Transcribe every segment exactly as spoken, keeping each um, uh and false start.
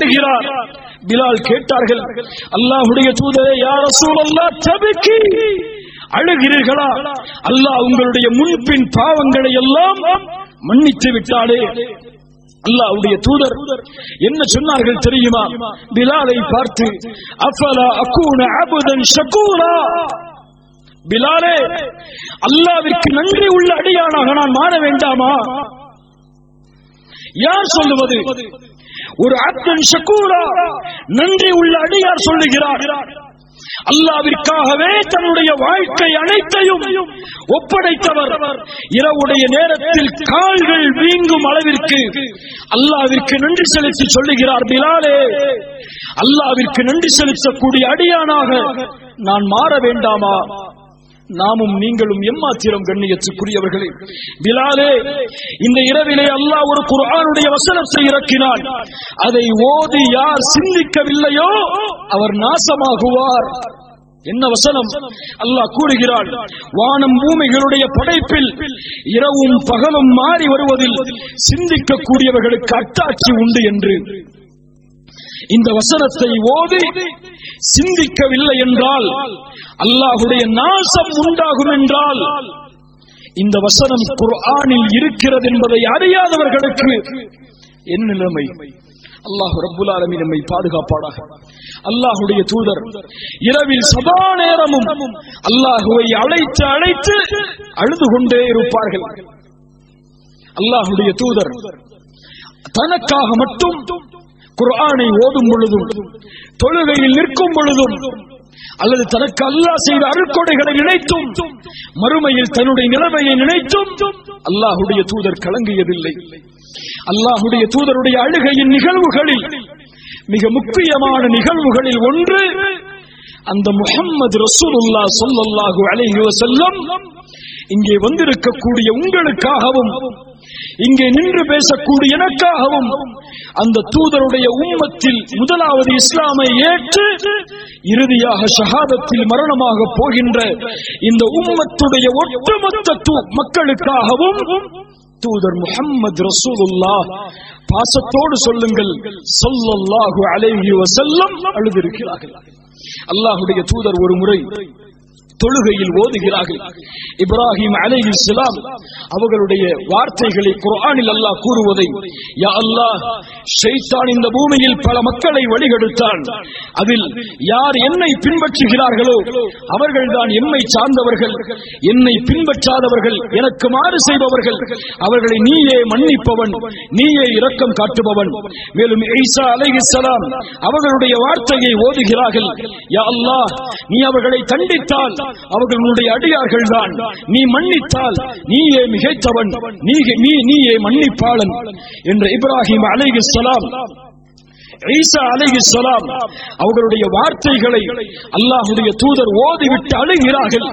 அழுகிறார். பிலால் கேட்டார்கள், அல்லாஹ்வுடைய தூதரே, யா ரசூலல்லாஹ் தபக்கி, அழுகிறீர்களா? அல்லாஹ் உங்களுடைய முன்பின் பாவங்களை எல்லாம் மன்னித்து விட்டாரே. அல்லாஹ்வுடைய தூதர் என்ன சொன்னார்கள் தெரியுமா? பிலாலை பார்த்து, அஃபலா அகூன அபுதன் ஷகூரா, பிலாலே, அல்லாஹ்விற்கு நன்றி உள்ள அடியானாக நான் மாற வேண்டாமா? யார் சொல்லுவது? ஒரு அப்தன் ஷகூரா, நன்றி உள்ள அடியார் சொல்லுகிறார். அல்லாஹ்விற்காகவே தன்னுடைய வாழ்க்கை அனைத்தையும் ஒப்படைத்தவர். இரவுடைய நேரத்தில் கால்கள் வீங்கும் அளவிற்கு அல்லாஹ்விற்கு நன்றி செலுத்தி சொல்லுகிறார், பிலாலே, அல்லாஹ்விற்கு நன்றி செலுத்தக்கூடிய அடியானாக நான் மாற வேண்டாமா? நாமும் நீங்களும் எம்மாத்திரம் கண்ணியத்துக்குரியவர்களே. பிலாலே, இந்த இரவிலே அல்லாஹ் ஒரு குர்ஆனுடைய வசனத்தை இறக்கினான். அதை ஓதி யார் சிந்திக்கவில்லையோ அவர் நாசமாகுவார். என்ன வசனம்? அல்லாஹ் கூறுகிறான், வானம் பூமிகளுடைய படைப்பில் இரவும் பகலும் மாறி வருவதில் சிந்திக்கக்கூடியவர்களுக்கு அத்தாட்சி உண்டு என்று. இந்த வசனத்தை ஓதி சிந்திக்கவில்லை என்றால் அல்லாஹ்வுடைய நாசம் உண்டாகும் என்றால் இந்த வசனம் குர்ஆனில் இருக்கிறது என்பதை அறியாதவர்களுக்கு என்ன நிலைமை? அல்லாஹ் ரப்புல் ஆலமீன் நம்மை பாதுகாப்பானாக. அல்லாஹ்வுடைய தூதர் இரவில் சதா நேரமும் அல்லாஹ்வை அழைத்து அழைத்து அழுது கொண்டே இருப்பார்கள். அல்லாஹ்வுடைய தூதர் தனக்காக மட்டும் குர்ஆனை ஓதும் பொழுதும், தொழுகையில் நிற்கும் பொழுதும், அல்லது தனக்கு அல்லாஹ் செய்த அருட்கொடைகளை நினைத்தும், மறுமையில் தன்னுடைய நிலைமையை நினைத்தும் அல்லாஹ்வுடைய தூதர் கலங்கியதில்லை. அல்லாஹ்வுடைய தூதருடைய அழுகையின் நிகழ்வுகளில் மிக முக்கியமான நிகழ்வுகளில் ஒன்று, அந்த முஹம்மது ரசூலுல்லாஹ் ஸல்லல்லாஹு அலைஹி வஸல்லம் இங்கே வந்திருக்கக்கூடிய உங்களுக்காகவும் இங்கே நின்று பேசக்கூடிய எனக்காகவும் அந்த தூதருடைய உம்மத்தில் முதலாவது இஸ்லாமை ஏற்று இறுதியாக ஷஹாதத்தில் மரணமாக போகின்ற இந்த உம்மத்துடைய ஒட்டுமொத்த மக்களுக்காகவும் தூதர் முஹம்மது ரசூலுல்லாஹ், பாசத்தோடு சொல்லுங்கள், ஸல்லல்லாஹு அலைஹி வஸல்லம் அழுதிருக்கிறார்கள். அல்லாஹ்வுடைய தூதர் ஒரு முறை தொழுகையில் ஓதுகிறார்கள். இப்ராஹிம் அலைஹிஸ்ஸலாம் அவர்களுடைய வார்த்தைகளை குர்ஆனில் அல்லாஹ் கூறுவதை, யா அல்லாஹ், ஷைத்தான் இந்த பூமியில் பல மக்களை வழிகெடுத்தான். அதில் யார் என்னை பின்பற்றுகிறார்களோ அவர்கள்தான் எம்மை சார்ந்தவர்கள். என்னை பின்பற்றாதவர்கள், எனக்கு மாறு செய்பவர்கள், அவர்களை நீயே மன்னிப்பவன், நீயே இரக்கம் காட்டுபவன். மேலும் ஈசா அலைஹிஸ்ஸலாம் அவர்களுடைய வார்த்தையை ஓதுகிறார்கள், யா அல்லாஹ், நீ அவர்களை தண்டித்தால் அவர்களுடைய அடியார்கள் தான், நீ மன்னித்தால் நீயே மிகைத்தவன், நீயே மன்னிப்பாளன் என்ற இப்ராஹிம் அலைஹிஸ்ஸலாம், ஈசா அலைஹிஸ்ஸலாம் அவர்களுடைய வார்த்தைகளை அல்லாஹ்வுடைய தூதர் ஓதிவிட்டு அழுகிறார்கள்.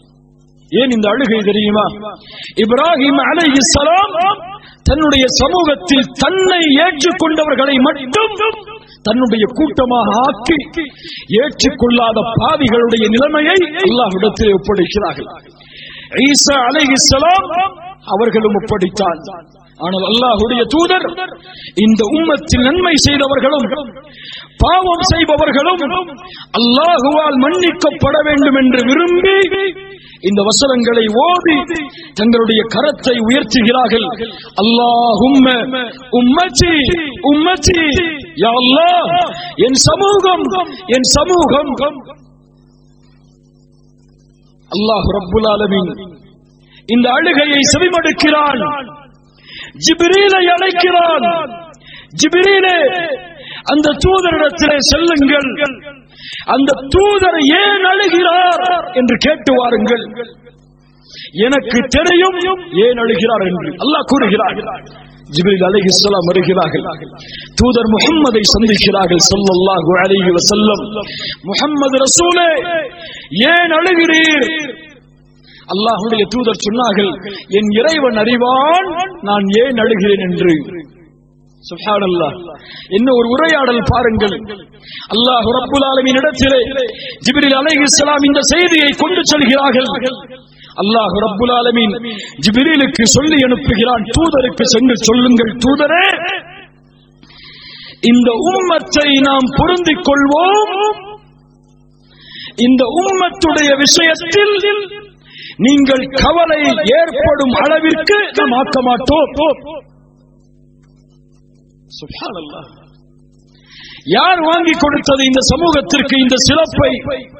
ஏன் இந்த அழுகை தெரியுமா? இப்ராஹிம் அலைஹிஸ்ஸலாம் தன்னுடைய சமூகத்தில் தன்னை ஏற்றுக்கொண்டவர்களை மட்டும் தன்னுடைய கூட்டமாக ஆக்கி ஏற்றுக்கொள்ளாத பாவிகளுடைய நிலைமையை அல்லாஹ்விடத்தில் ஒப்படைக்கிறார்கள். ஈசா அலைஹிஸ்ஸலாம் அவர்களும் ஒப்படைத்தான். ஆனால் அல்லாஹ்வுடைய தூதர் இந்த உம்மத்தில் நன்மை செய்தவர்களும் பாவம் செய்பவர்களும் அல்லாஹுவால் மன்னிக்கப்பட வேண்டும் என்று விரும்பி இந்த வசனங்களை ஓதி தங்களுடைய கரத்தை உயர்த்துகிறார்கள். அல்லாஹும்ம உம்மத்தி உம்மத்தி, யா அல்லாஹ், என் சமூகம் என் சமூகம். அல்லாஹ் ரப்புல் ஆலமீன் இந்த அழுகையை செவிமடுக்கிறான். ஜிப்ரீலை அழைக்கிறான். ஜிப்ரீலே, அந்த தூதரிடத்திலே செல்லுங்கள், அந்த தூதர் ஏன் அழுகிறார் என்று கேட்டு வாருங்கள், எனக்கு தெரியும் ஏன் அழுகிறார் என்று அல்லாஹ் கூறுகிறார். ஜிப்ரீல் அலைஹிஸ்ஸலாம் வருகிறார்கள். தூதர் முஹம்மதை சந்திக்கிறார்கள் ஸல்லல்லாஹு அலைஹி வஸல்லம். முஹம்மது ரசூலே, ஏன் அழுகிறீர்? அல்லாஹ்வுடைய தூதர் சொன்னார்கள், என் இறைவன் அறிவான் நான் ஏன் அழுகிறேன் என்று. சுப்ஹானல்லாஹ், என்ன ஒரு உரையாடல் பாருங்கள். அல்லாஹ் ரப்புல் ஆலமீன் இடத்திலே ஜிப்ரீல் அலைஹிஸ்ஸலாம் இந்த செய்தியை கொண்டு செல்கிறார்கள். அல்லாஹ் ரப்புல் ஆலமீன் ஜிப்ரீலுக்கு சொல்லி அனுப்புகிறான், தூதருக்கு சென்று சொல்லுங்கள், தூதரே, இந்த உம்மத்தை நாம் பொருந்திக் கொள்வோம். இந்த உம்மத்துடைய விஷயத்தில் நீங்கள் கவலை ஏற்படும் அளவிற்கு நாம் ஆக்க மாட்டோம். சுப்ஹானல்லாஹ். யார் வாங்கி கொடுத்தது இந்த சமூகத்திற்கு இந்த சிறப்பை?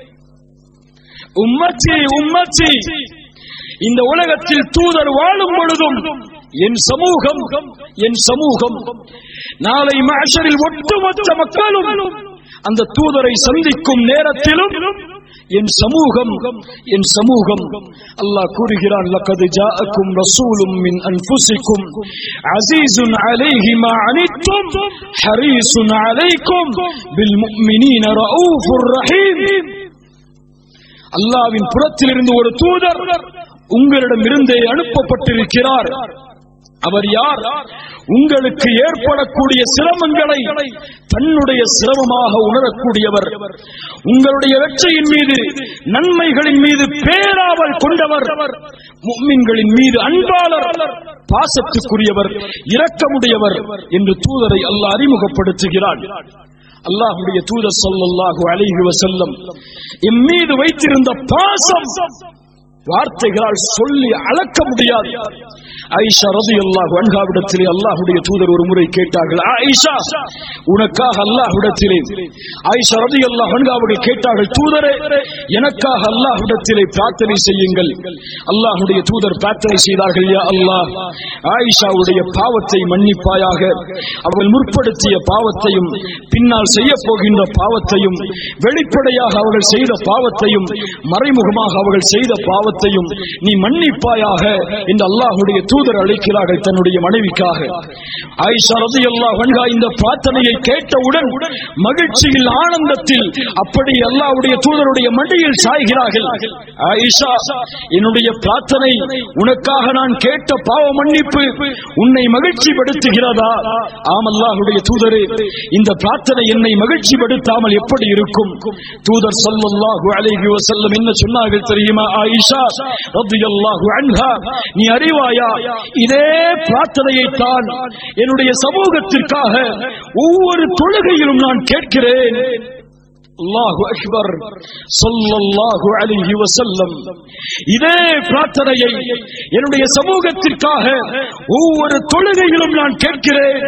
உம்மச்சி உம்மச்சி. இந்த உலகத்தில் தூதர் வாழும் பொழுதும் என் சமூகம் என் சமூகம். நாளை மஹ்ஷரில் ஒட்டுமொத்த மக்களும் அந்த தூதரை சந்திக்கும் நேரத்திலும் என் சமூகம் என் சமூகம். அல்லாஹ் கூறுகிறான், லகத் ஜாஅக்கும் ரசூலும் மின் அன்ஃபுசிக்கும் அஸீஸுன் அலைஹி மா அனித்தும் ஹரீஸுன் அலைக்கும் பில் முஃமினீன ரഊஃபுர் ரஹீம். அல்லாஹ்வின் புறத்திலிருந்து ஒரு தூதர் உங்களிடமிருந்தே அனுப்பப்பட்டிருக்கிறார். அவர் யார்? உங்களுக்கு ஏற்படக்கூடிய சிரமங்களை தன்னுடைய சிரமமாக உணரக்கூடியவர், உங்களுடைய வெற்றியின் மீது நன்மைகளின் மீது பேராவல் கொண்டவர், முஃமின்களின் மீது அன்பாளர், பாசத்துக்குரியவர், இரக்கமுடையவர் என்று தூதரை அல்லாஹ் அறிமுகப்படுத்துகிறான். அல்லாஹ்வுடைய தூதர் ஸல்லல்லாஹு அலைஹி வஸல்லம் எம் மீது வைத்திருந்த பாசம் வார்த்தைகளால் சொல்லி அளக்க முடியாது. ஆயிஷா ரலியல்லாஹு அன்ஹாவிடத்திலே அல்லாஹ்வுடைய தூதர் ஒரு முறை கேட்டார்கள், ஆயிஷா உனக்காக அல்லாஹ்விடத்திலே, ஆயிஷா ரலியல்லாஹு அன்ஹா அவர்கள் கேட்டார்கள், தூதரே எனக்காக அல்லாஹ்விடத்திலே பிரார்த்தனை செய்யுங்கள். அல்லாஹ்வுடைய தூதர் பிரார்த்தனை செய்தார்கள், யா அல்லாஹ், ஆயிஷாவுடைய பாவத்தை மன்னிப்பாயாக, அவர்கள் முற்படுத்திய பாவத்தையும் பின்னால் செய்ய போகின்ற பாவத்தையும், வெளிப்படையாக அவர்கள் செய்த பாவத்தையும் மறைமுகமாக அவர்கள் செய்த பாவத்தையும் நீ மன்னிப்பாயாக என்று அல்லாஹ்வுடைய தூதர் அழைக்கிறார்கள் தன்னுடைய மனைவிக்காக. ஆயிஷா ரலியல்லாஹு அன்ஹா இந்த பிரார்த்தனையை கேட்டவுடன் மகிழ்ச்சியில் ஆனந்தத்தில் அப்படி அல்லாஹ்வுடைய தூதருடைய மடியில் சாய்கிறார்கள். ஆயிஷா, என்னுடைய பிரார்த்தனை உனக்காக நான் கேட்ட பாவ மன்னிப்பு உன்னை மகிழ்ச்சி படுத்துகிறதா? ஆம் அல்லாஹ்வுடைய தூதரே, இந்த பிரார்த்தனை என்னை மகிழ்ச்சி படுத்தாமல் எப்படி இருக்கும்? தூதர் ஸல்லல்லாஹு அலைஹி வஸல்லம் என்ன சொன்னார்கள் தெரியுமா? ஆயிஷா ரலியல்லாஹு அன்ஹா, நீ அறிவாயா, இதே பிரார்த்தனையை தான் என்னுடைய சமூகத்திற்காக ஒவ்வொரு தொழுகையிலும் நான் கேட்கிறேன். அல்லாஹு அக்பர். ஸல்லல்லாஹு அலைஹி வஸல்லம் இதே பிரார்த்தனையை என்னுடைய சமூகத்திற்காக ஒவ்வொரு தொழுகையிலும் நான் கேட்கிறேன்.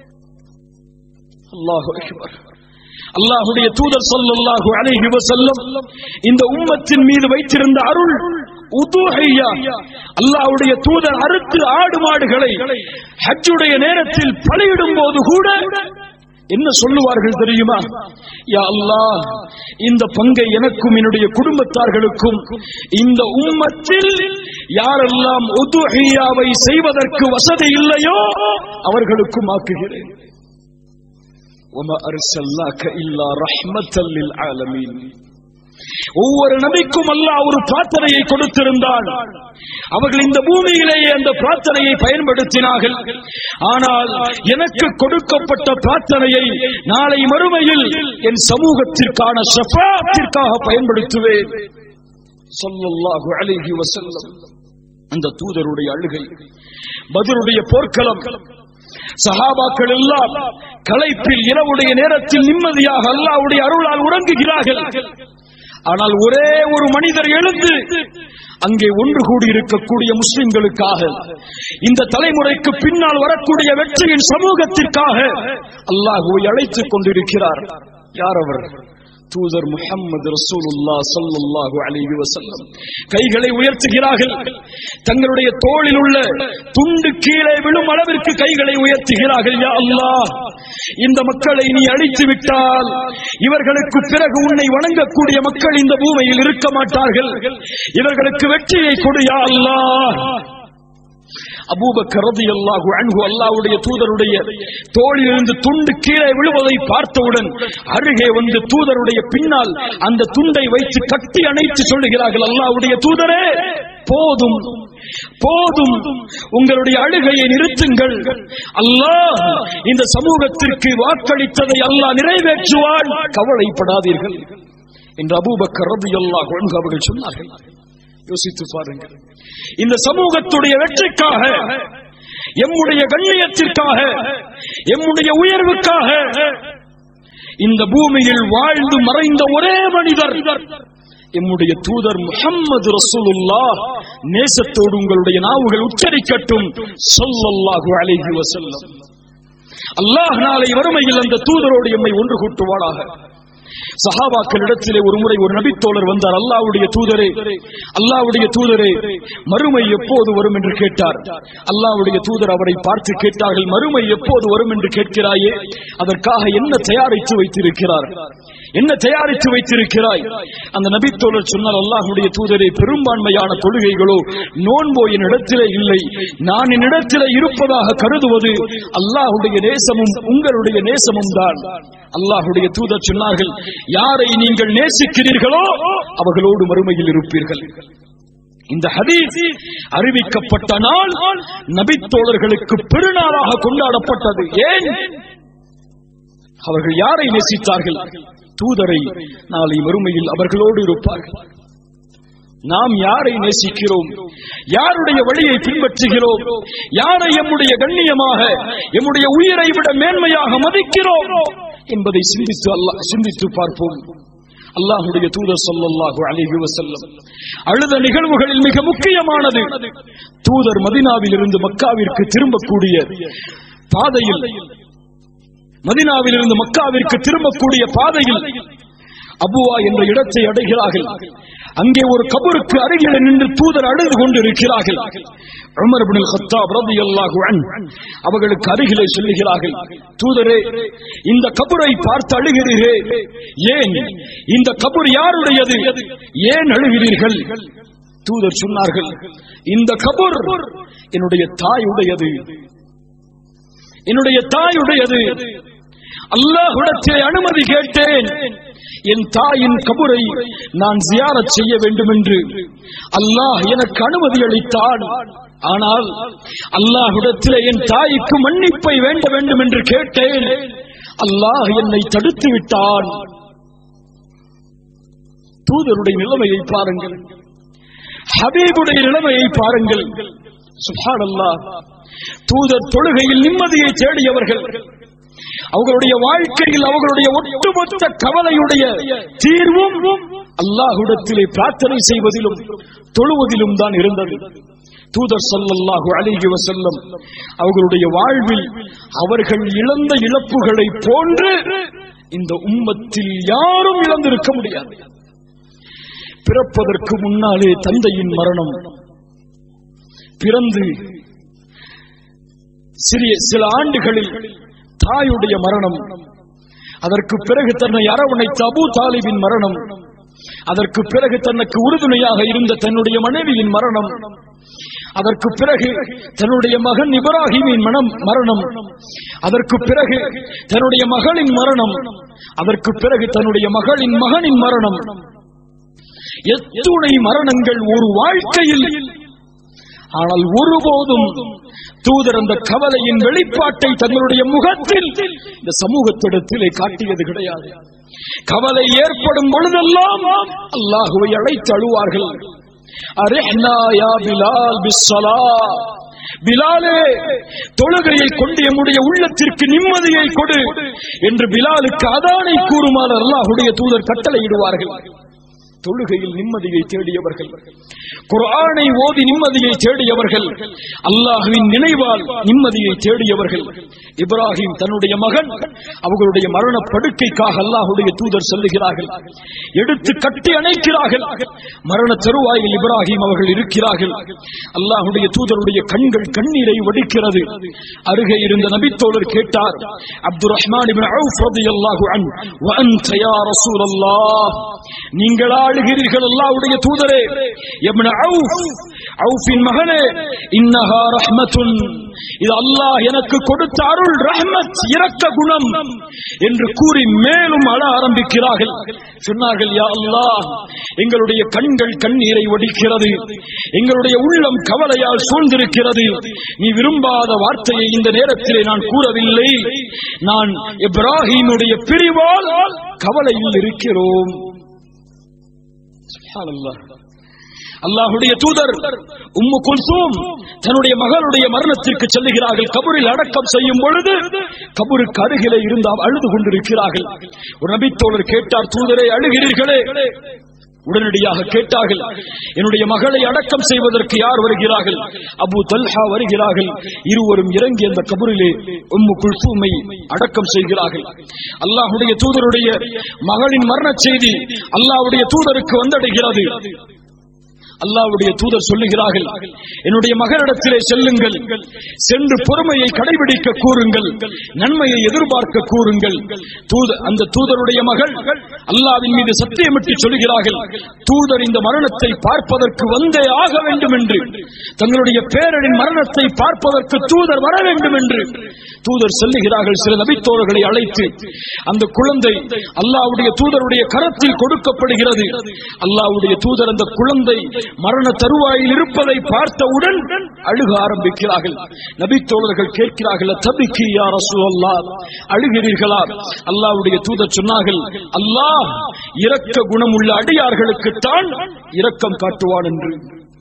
அல்லாஹு அக்பர். அல்லாஹ்வுடைய தூதர் ஸல்லல்லாஹு அலைஹி வஸல்லம் இந்த உம்மத்தின் மீது வைத்திருந்த அருள் உதுஹியா. அல்லாஹ்வுடைய தூதர் அறுத்து ஆடு மாடுகளை ஹஜ்ஜுடைய நேரத்தில் பலியிடும் போது கூட என்ன சொல்லுவார்கள் தெரியுமா? யா அல்லாஹ், இந்த பங்கை எனக்கும் என்னுடைய குடும்பத்தார்களுக்கும் இந்த உம்மத்தில் யாரெல்லாம் உதுஹியாவை செய்வதற்கு வசதி இல்லையோ அவர்களுக்கும் ஆக்குகிறேன். وما أرسلناك إلا رحمة للعالمين. ஒவ்வொரு நபிக்கும் அல்லாஹ் ஒரு பிரார்த்தனையை கொடுத்திருந்தான். அவர்கள் இந்த பூமியிலேயே அந்த பிரார்த்தனையை பயன்படுத்தினார்கள். ஆனால் எனக்கு கொடுக்கப்பட்ட பிரார்த்தனையை நாளை மறுமையில் என் சமூகத்திற்கான ஷஃபாஅத்திற்காக பயன்படுத்துவேன். ஸல்லல்லாஹு அலைஹி வஸல்லம் அந்த தூதருடைய அழுகை. பத்ருடைய போர்க்களம், சஹாபாக்கள் எல்லாம் களைப்பில் இரவுடைய நேரத்தில் நிம்மதியாக அல்லாஹ்வுடைய அருளால் உறங்குகிறார்கள். ஆனால் ஒரே ஒரு மனிதர் எழுந்து அங்கே ஒன்று கூடி இருக்கக்கூடிய முஸ்லிம்களுக்காக, இந்த தலைமுறைக்கு பின்னால் வரக்கூடிய வெற்றியின் சமூகத்திற்காக அல்லாஹ்வை அழைத்துக் கொண்டிருக்கிறார். யார் அவர்? தூதர் முஹம்மது ரசூலுல்லாஹ் ஸல்லல்லாஹு அலைஹி வஸல்லம். கைகளை உயர்த்துகிறார்கள். தங்களுடைய தோளில் உள்ள துண்டு கீழே விழும் அளவிற்கு கைகளை உயர்த்துகிறார்கள். யா அல்லாஹ், இந்த மக்களை நீ அழித்து விட்டால் இவர்களுக்கு பிறகு உன்னை வணங்கக்கூடிய மக்கள் இந்த பூமியில் இருக்க மாட்டார்கள். இவர்களுக்கு வெற்றியை கொடு யா அல்லாஹ். அபூபக்கர் ரலியல்லாஹு அன்ஹு அல்லாஹ்வுடைய தூதருடைய தோளிலிருந்து துண்டு கீழே விழுவதை பார்த்தவுடன் அருகே வந்து தூதருடைய பின்னால் அந்த துண்டை வைத்து கட்டி அணைத்து சொல்லுகிறார்கள், அல்லாஹ்வுடைய தூதரே, போதும் போதும், உங்களுடைய அழுகையை நிறுத்துங்கள். அல்லாஹ் இந்த சமூகத்திற்கு வாக்களித்ததை அல்லாஹ் நிறைவேற்றுவான், கவலைப்படாதீர்கள் என்று அபூபக்கர் ரலியல்லாஹு அன்ஹு அவர்கள் சொன்னார்கள். யோசித்து பாருங்கள், இந்த சமூகத்துடைய வெற்றிக்காக, எம்முடைய கண்ணியத்திற்காக, எம்முடைய உயர்வுக்காக இந்த பூமியில் வாழ்ந்து மறைந்த ஒரே மனிதர் எம்முடைய தூதர் முஹம்மது ரசூலுல்லாஹ். நேசத்தோடு உங்களுடைய நாவுகள் உச்சரிக்கட்டும், ஸல்லல்லாஹு அலைஹி வஸல்லம். அல்லாஹ் நாளை வறுமையில் அந்த தூதரோடு எம்மை ஒன்று கூட்டுவானாக. சஹாபாக்களிடத்திலே ஒரு முறை ஒரு நபித்தோழர் வந்தார். அல்லாஹ்வுடைய தூதரே, அல்லாஹ்வுடைய தூதரே, மறுமை எப்போது வரும் என்று கேட்டார். அல்லாஹ்வுடைய தூதர் அவரை பார்த்து கேட்டார்கள், மறுமை எப்போது வரும் என்று கேட்கிறாயே, அதற்காக என்ன தயாரித்து வைத்திருக்கிறார், என்ன தயாரித்து வைத்திருக்கிறாய்? அந்த நபித்தோழர் சொன்னார், அல்லாஹ்வுடைய தூதரே, பெரும்பான்மையான தொழுகைகளோ நோன்போ என்னிடத்திலே இல்லை. நான் என்னிடத்திலே இருப்பதாக கருதுவது அல்லாஹ்வுடைய நேசமும் உங்களுடைய நேசமும் தான். அல்லாஹ்வுடைய தூதர் சொன்னார்கள், யாரை நீங்கள் நேசிக்கிறீர்களோ அவர்களோடு மறுமையில் இருப்பீர்கள். இந்த ஹதீஸ் அறிவிக்கப்பட்ட நாள் நபித்தோழர்களுக்கு பெருநாளாக கொண்டாடப்பட்டது. ஏன்? அவர்கள் யாரை நேசித்தார்கள்? தூதரை. நாளை மறுமையில் அவர்களோடு இருப்பார்கள். நாம் யாரை நேசிக்கிறோம், யாருடைய வழியை பின்பற்றுகிறோம், யாரை எம்முடைய கண்ணியமாக எம்முடைய உயிரை விட மேன்மையாக மதிக்கிறோம் என்பதை சிந்தித்து அல்லாஹ் சிந்தித்து பார்ப்போம். அல்லாஹ்வுடைய தூதர் ஸல்லல்லாஹு அலைஹி வஸல்லம் அழுத நிகழ்வுகளில் மிக முக்கியமானது, தூதர் மதீனாவில் இருந்து மக்காவிற்கு திரும்பக்கூடிய பாதையில் மதீனாவில் இருந்து மக்காவிற்கு திரும்பக்கூடிய பாதையில் அபுவா என்ற இடத்தை அடைகிறார்கள். அங்கே ஒரு கபருக்கு அருகில் நின்று தூதர் அழுது கொண்டிருக்கிறார்கள். உமர் இப்னு அல்-கத்தாப் ரலியல்லாஹு அன்ஹு அவர்களுக்கு அருகிலே சொல்லுகிறார்கள், தூதரே, இந்த கபரை பார்த்து அழுகிறீரே, ஏன்? இந்த கபர் யாருடையது? ஏன் அழுகிறீர்கள்? தூதர் சொன்னார்கள், இந்த கபர் என்னுடைய தாயுடையது, என்னுடைய தாயுடையது. அல்லாஹ்விடத்திலே அனுமதி கேட்டேன், என் தாயின் கபரை நான் ஜியாரத் செய்ய வேண்டும் என்று. அல்லாஹ் எனக்கு அனுமதி அளித்தான். ஆனால் அல்லாஹ்விடத்திலே என் தாய்க்கு மன்னிப்பை வேண்ட வேண்டும் என்று கேட்டேன். அல்லாஹ் என்னை தடுத்து விட்டான். தூதருடைய நிலைமையை பாருங்கள், ஹபீபுடைய நிலைமையை பாருங்கள். சுப்ஹானல்லாஹ். தூதர் தொழுகையில் நிம்மதியை தேடியவர்கள். அவர்களுடைய வாழ்க்கையில் அவர்களுடைய ஒட்டுமொத்த கவலையுடைய தீர்வும் அல்லாஹ்விடத்திலே பிரார்த்தனை செய்வதிலும் தொழுவதிலும் தான் இருந்தது. தூதர் ஸல்லல்லாஹு அலைஹி வஸல்லம் அவர்களுடைய வாழ்வில் அவர்கள் இழந்த இழப்புகளை போன்று இந்த உம்மத்தில் யாரும் இழந்திருக்க முடியாது. பிறப்பதற்கு முன்னாலே தந்தையின் மரணம், பிறந்து சிறிய சில ஆண்டுகளில் தாயுடைய மரணம், அதற்கு பிறகு தன்னை அரவணைத்த அபூ தாலிபின் மரணம், அதற்கு பிறகு தனக்கு உறுதுணையாக இருந்த தன்னுடைய மனைவியின் மரணம், அதற்கு பிறகு தன்னுடைய மகன் இப்ராஹிமின் மனம் மரணம், அதற்கு பிறகு தன்னுடைய மகளின் மரணம், அதற்கு பிறகு தன்னுடைய மகளின் மகனின் மரணம். எத்துணை மரணங்கள் ஒரு வாழ்க்கையில்! ஆனால் ஒருபோதும் தூதர் அந்த கவலையின் வெளிப்பாட்டை தங்களுடைய முகத்தில் இந்த சமூகத்திடத்திலே காட்டியது கிடையாது. கவலை ஏற்படும் பொழுதெல்லாம் அல்லாஹுவை அழைத்து அழுவார்கள். அரிஹ்னா யா பிலால் பிஸ்ஸலா, பிலாலே, தொழுகையை கொண்டு எம்முடைய உள்ளத்திற்கு நிம்மதியை கொடு என்று பிலாலுக்கு அதானை கூறுமாறு அல்லாஹுடைய தூதர் கட்டளையிடுவார்கள். தொழுகையில் நிம்மதியை தேடியவர்கள், குர்ஆனை ஓதி நிம்மதியை தேடியவர்கள், அல்லாஹ்வின் நினைவால் நிம்மதியை தேடியவர்கள். இப்ராஹிம் தன்னுடைய மகன் அவர்களுடைய மரண படுக்கைக்காக அல்லாஹ்வுடைய தூதர் சொல்லுகிறார்கள், எடுத்து கட்டி அணைக்கிறார்கள். மரண தருவாயில் இப்ராஹிம் அவர்கள் இருக்கிறார்கள். அல்லாஹ்வுடைய தூதருடைய கண்கள் கண்ணீரை வடிக்கிறது. அருகே இருந்த நபித்தோழர் கேட்டார், அப்துர் ரஹ்மான் இப்னு அவுஃப் ரலியல்லாஹு அன்ஹு, வ அன்த யா ரசூலல்லாஹ், நீங்கள் அழுகிறீர்கள் அல்லாஹ்வுடைய தூதரே. இப்னு அவுஃப், அவுஃபின் மகனே, இன்னஹா ரஹ்மத்துன், இது அல்லாஹ் எனக்கு கொடுத்த அருள், ரஹ்மத், இரக்க குணம் என்று கூறி மேலும் அழ ஆரம்பிக்கிறார்கள். சொன்னார்கள், யா அல்லாஹ், எங்களுடைய கண்கள் கண்ணீரை வடிக்கிறது, எங்களுடைய உள்ளம் கவலையால் சூழ்ந்திருக்கிறது. நீ விரும்பாத வார்த்தையை இந்த நேரத்திலே நான் கூறவில்லை. நான் இப்ராஹிமுடைய பிரிவால் கவலையில் இருக்கிறோம். சுப்ஹானல்லாஹ். அல்லாஹ்வுடைய தூதர் உம்மு குல்சூம் தன்னுடைய மகளுடைய மரணத்திற்கு செல்லுகிறார்கள். கபரில் அடக்கம் செய்யும் பொழுது கபருக்கு அருகிலே இருந்தால் அழுது கொண்டிருக்கிறார்கள். ஒரு நபித்தோழர் கேட்டார், தூதரை அழுகிறீர்களே? உடனடியாக கேட்டார்கள், என்னுடைய மகளை அடக்கம் செய்வதற்கு யார் வருகிறார்கள்? அபூ தல்ஹா வருகிறார்கள். இருவரும் இறங்கி அந்த கபரிலே உம்மு குல்சூமை அடக்கம் செய்கிறார்கள். அல்லாஹ்வுடைய தூதருடைய மகளின் மரண செய்தி அல்லாஹ்வுடைய தூதருக்கு வந்தடைகிறது. அல்லாஹ்வுடைய தூதர் சொல்லுகிறார்கள், என்னுடைய மகளிடத்திலே செல்லுங்கள், சென்று பொறுமையை கடைபிடிக்க கூறுங்கள், நன்மையை எதிர்பார்க்க கூறுங்கள். அந்த தூதருடைய மகள் அல்லாஹ்வின் மீது சத்தியமிட்டு சொல்கிறார்கள், தூதர் இந்த மரணத்தை பார்ப்பதற்கு வந்தே ஆக வேண்டும் என்று, தங்களுடைய பேரனின் மரணத்தை பார்ப்பதற்கு தூதர் வர வேண்டும் என்று தூதர் செல்லுகிறார்கள். சில நபித்தோழர்களை அழைத்து அந்த குழந்தை அல்லாஹ்வுடைய தூதருடைய கரத்தில் கொடுக்கப்படுகிறது. அல்லாஹ்வுடைய தூதர் அந்த குழந்தை மரண தருவாயில் இருப்பதை பார்த்தவுடன் அழுக ஆரம்பிக்கிறார்கள். நபித்தோழர்கள் கேட்கிறார்கள், தபிக்கி யா ரசூலல்லாஹ், அழுகிறீர்களா? அல்லாஹ்வுடைய தூதர் சொன்னார்கள், அல்லாஹ் இரக்க குணமுள்ள அடியார்களுக்கு தான் இரக்கம் காட்டுவான் என்று.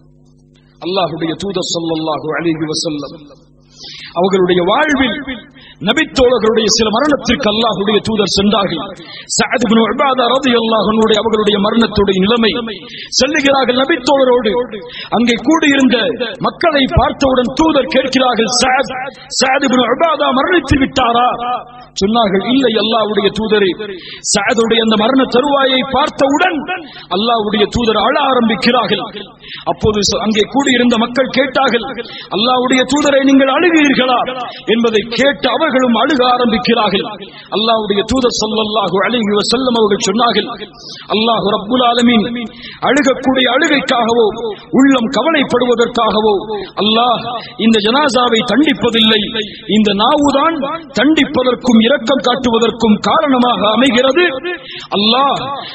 அல்லாஹ்வுடைய தூதர் ஸல்லல்லாஹு அலைஹி வஸல்லம் அவர்களுடைய வாழ்வில் நபித்தோழர்களுடைய சில மரணத்திற்கு அல்லாஹ்வுடைய தூதர் சென்றார்கள். சஅத் இப்னு உபாதா ரலியல்லாஹு அன்ஹு அவர்களுடைய மரணத்துடைய நிலைமை செல்லுகிறார்கள். நபித்தோழரோடு அங்கே கூடியிருந்த மக்களை பார்த்தவுடன் தூதர் கேட்கிறார்கள், சஅத் சஅத் இப்னு உபாதா மரணித்து விட்டாரா? சொன்னார்கள், இல்லை அல்லாஹ்வுடைய தூதரே. சஅதுடைய அந்த மரண தருவாயை பார்த்தவுடன் அல்லாஹ்வுடைய தூதர் அழ ஆரம்பிக்கிறார்கள். அப்போது அங்கே கூடியிருந்த மக்கள் கேட்டார்கள், அல்லாஹ்வுடைய தூதரை நீங்கள் அழுகிறீர்களா என்பதை கேட்டு அவர்களும் அழுக ஆரம்பிக்கிறார்கள். அல்லாஹ்வுடைய தூதர் ஸல்லல்லாஹு அலைஹி வஸல்லம் அவர்கள் சொன்னார்கள், அல்லாஹ் ரப்புல் ஆலமீன் அழுகக்கூடிய அழுகைக்காகவோ உள்ளம் கவலைப்படுவதற்காகவோ அல்லாஹ் இந்த ஜனாசாவை தண்டிப்பதில்லை. இந்த நாவுதான் தண்டிப்பதற்கும் இரக்கம் காட்டுவதற்கும் காரணமாக அமைகிறது. அல்லாஹ்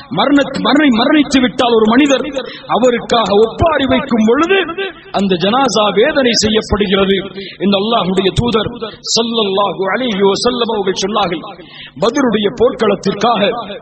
மரண மரணித்து விட்டால் ஒரு மனிதர் அவருக்காக ஒப்பாரி வைக்கும் பொழுது அந்த ஜனாசா வேதனை செய்யப்படுகிறது என்று அல்லாஹ்வுடைய தூதர் ஸல்லல்லாஹு அலைஹி வஸல்லம் அவர்கள் சொன்னார்கள். பத்ருடைய போர்க்களத்திற்காக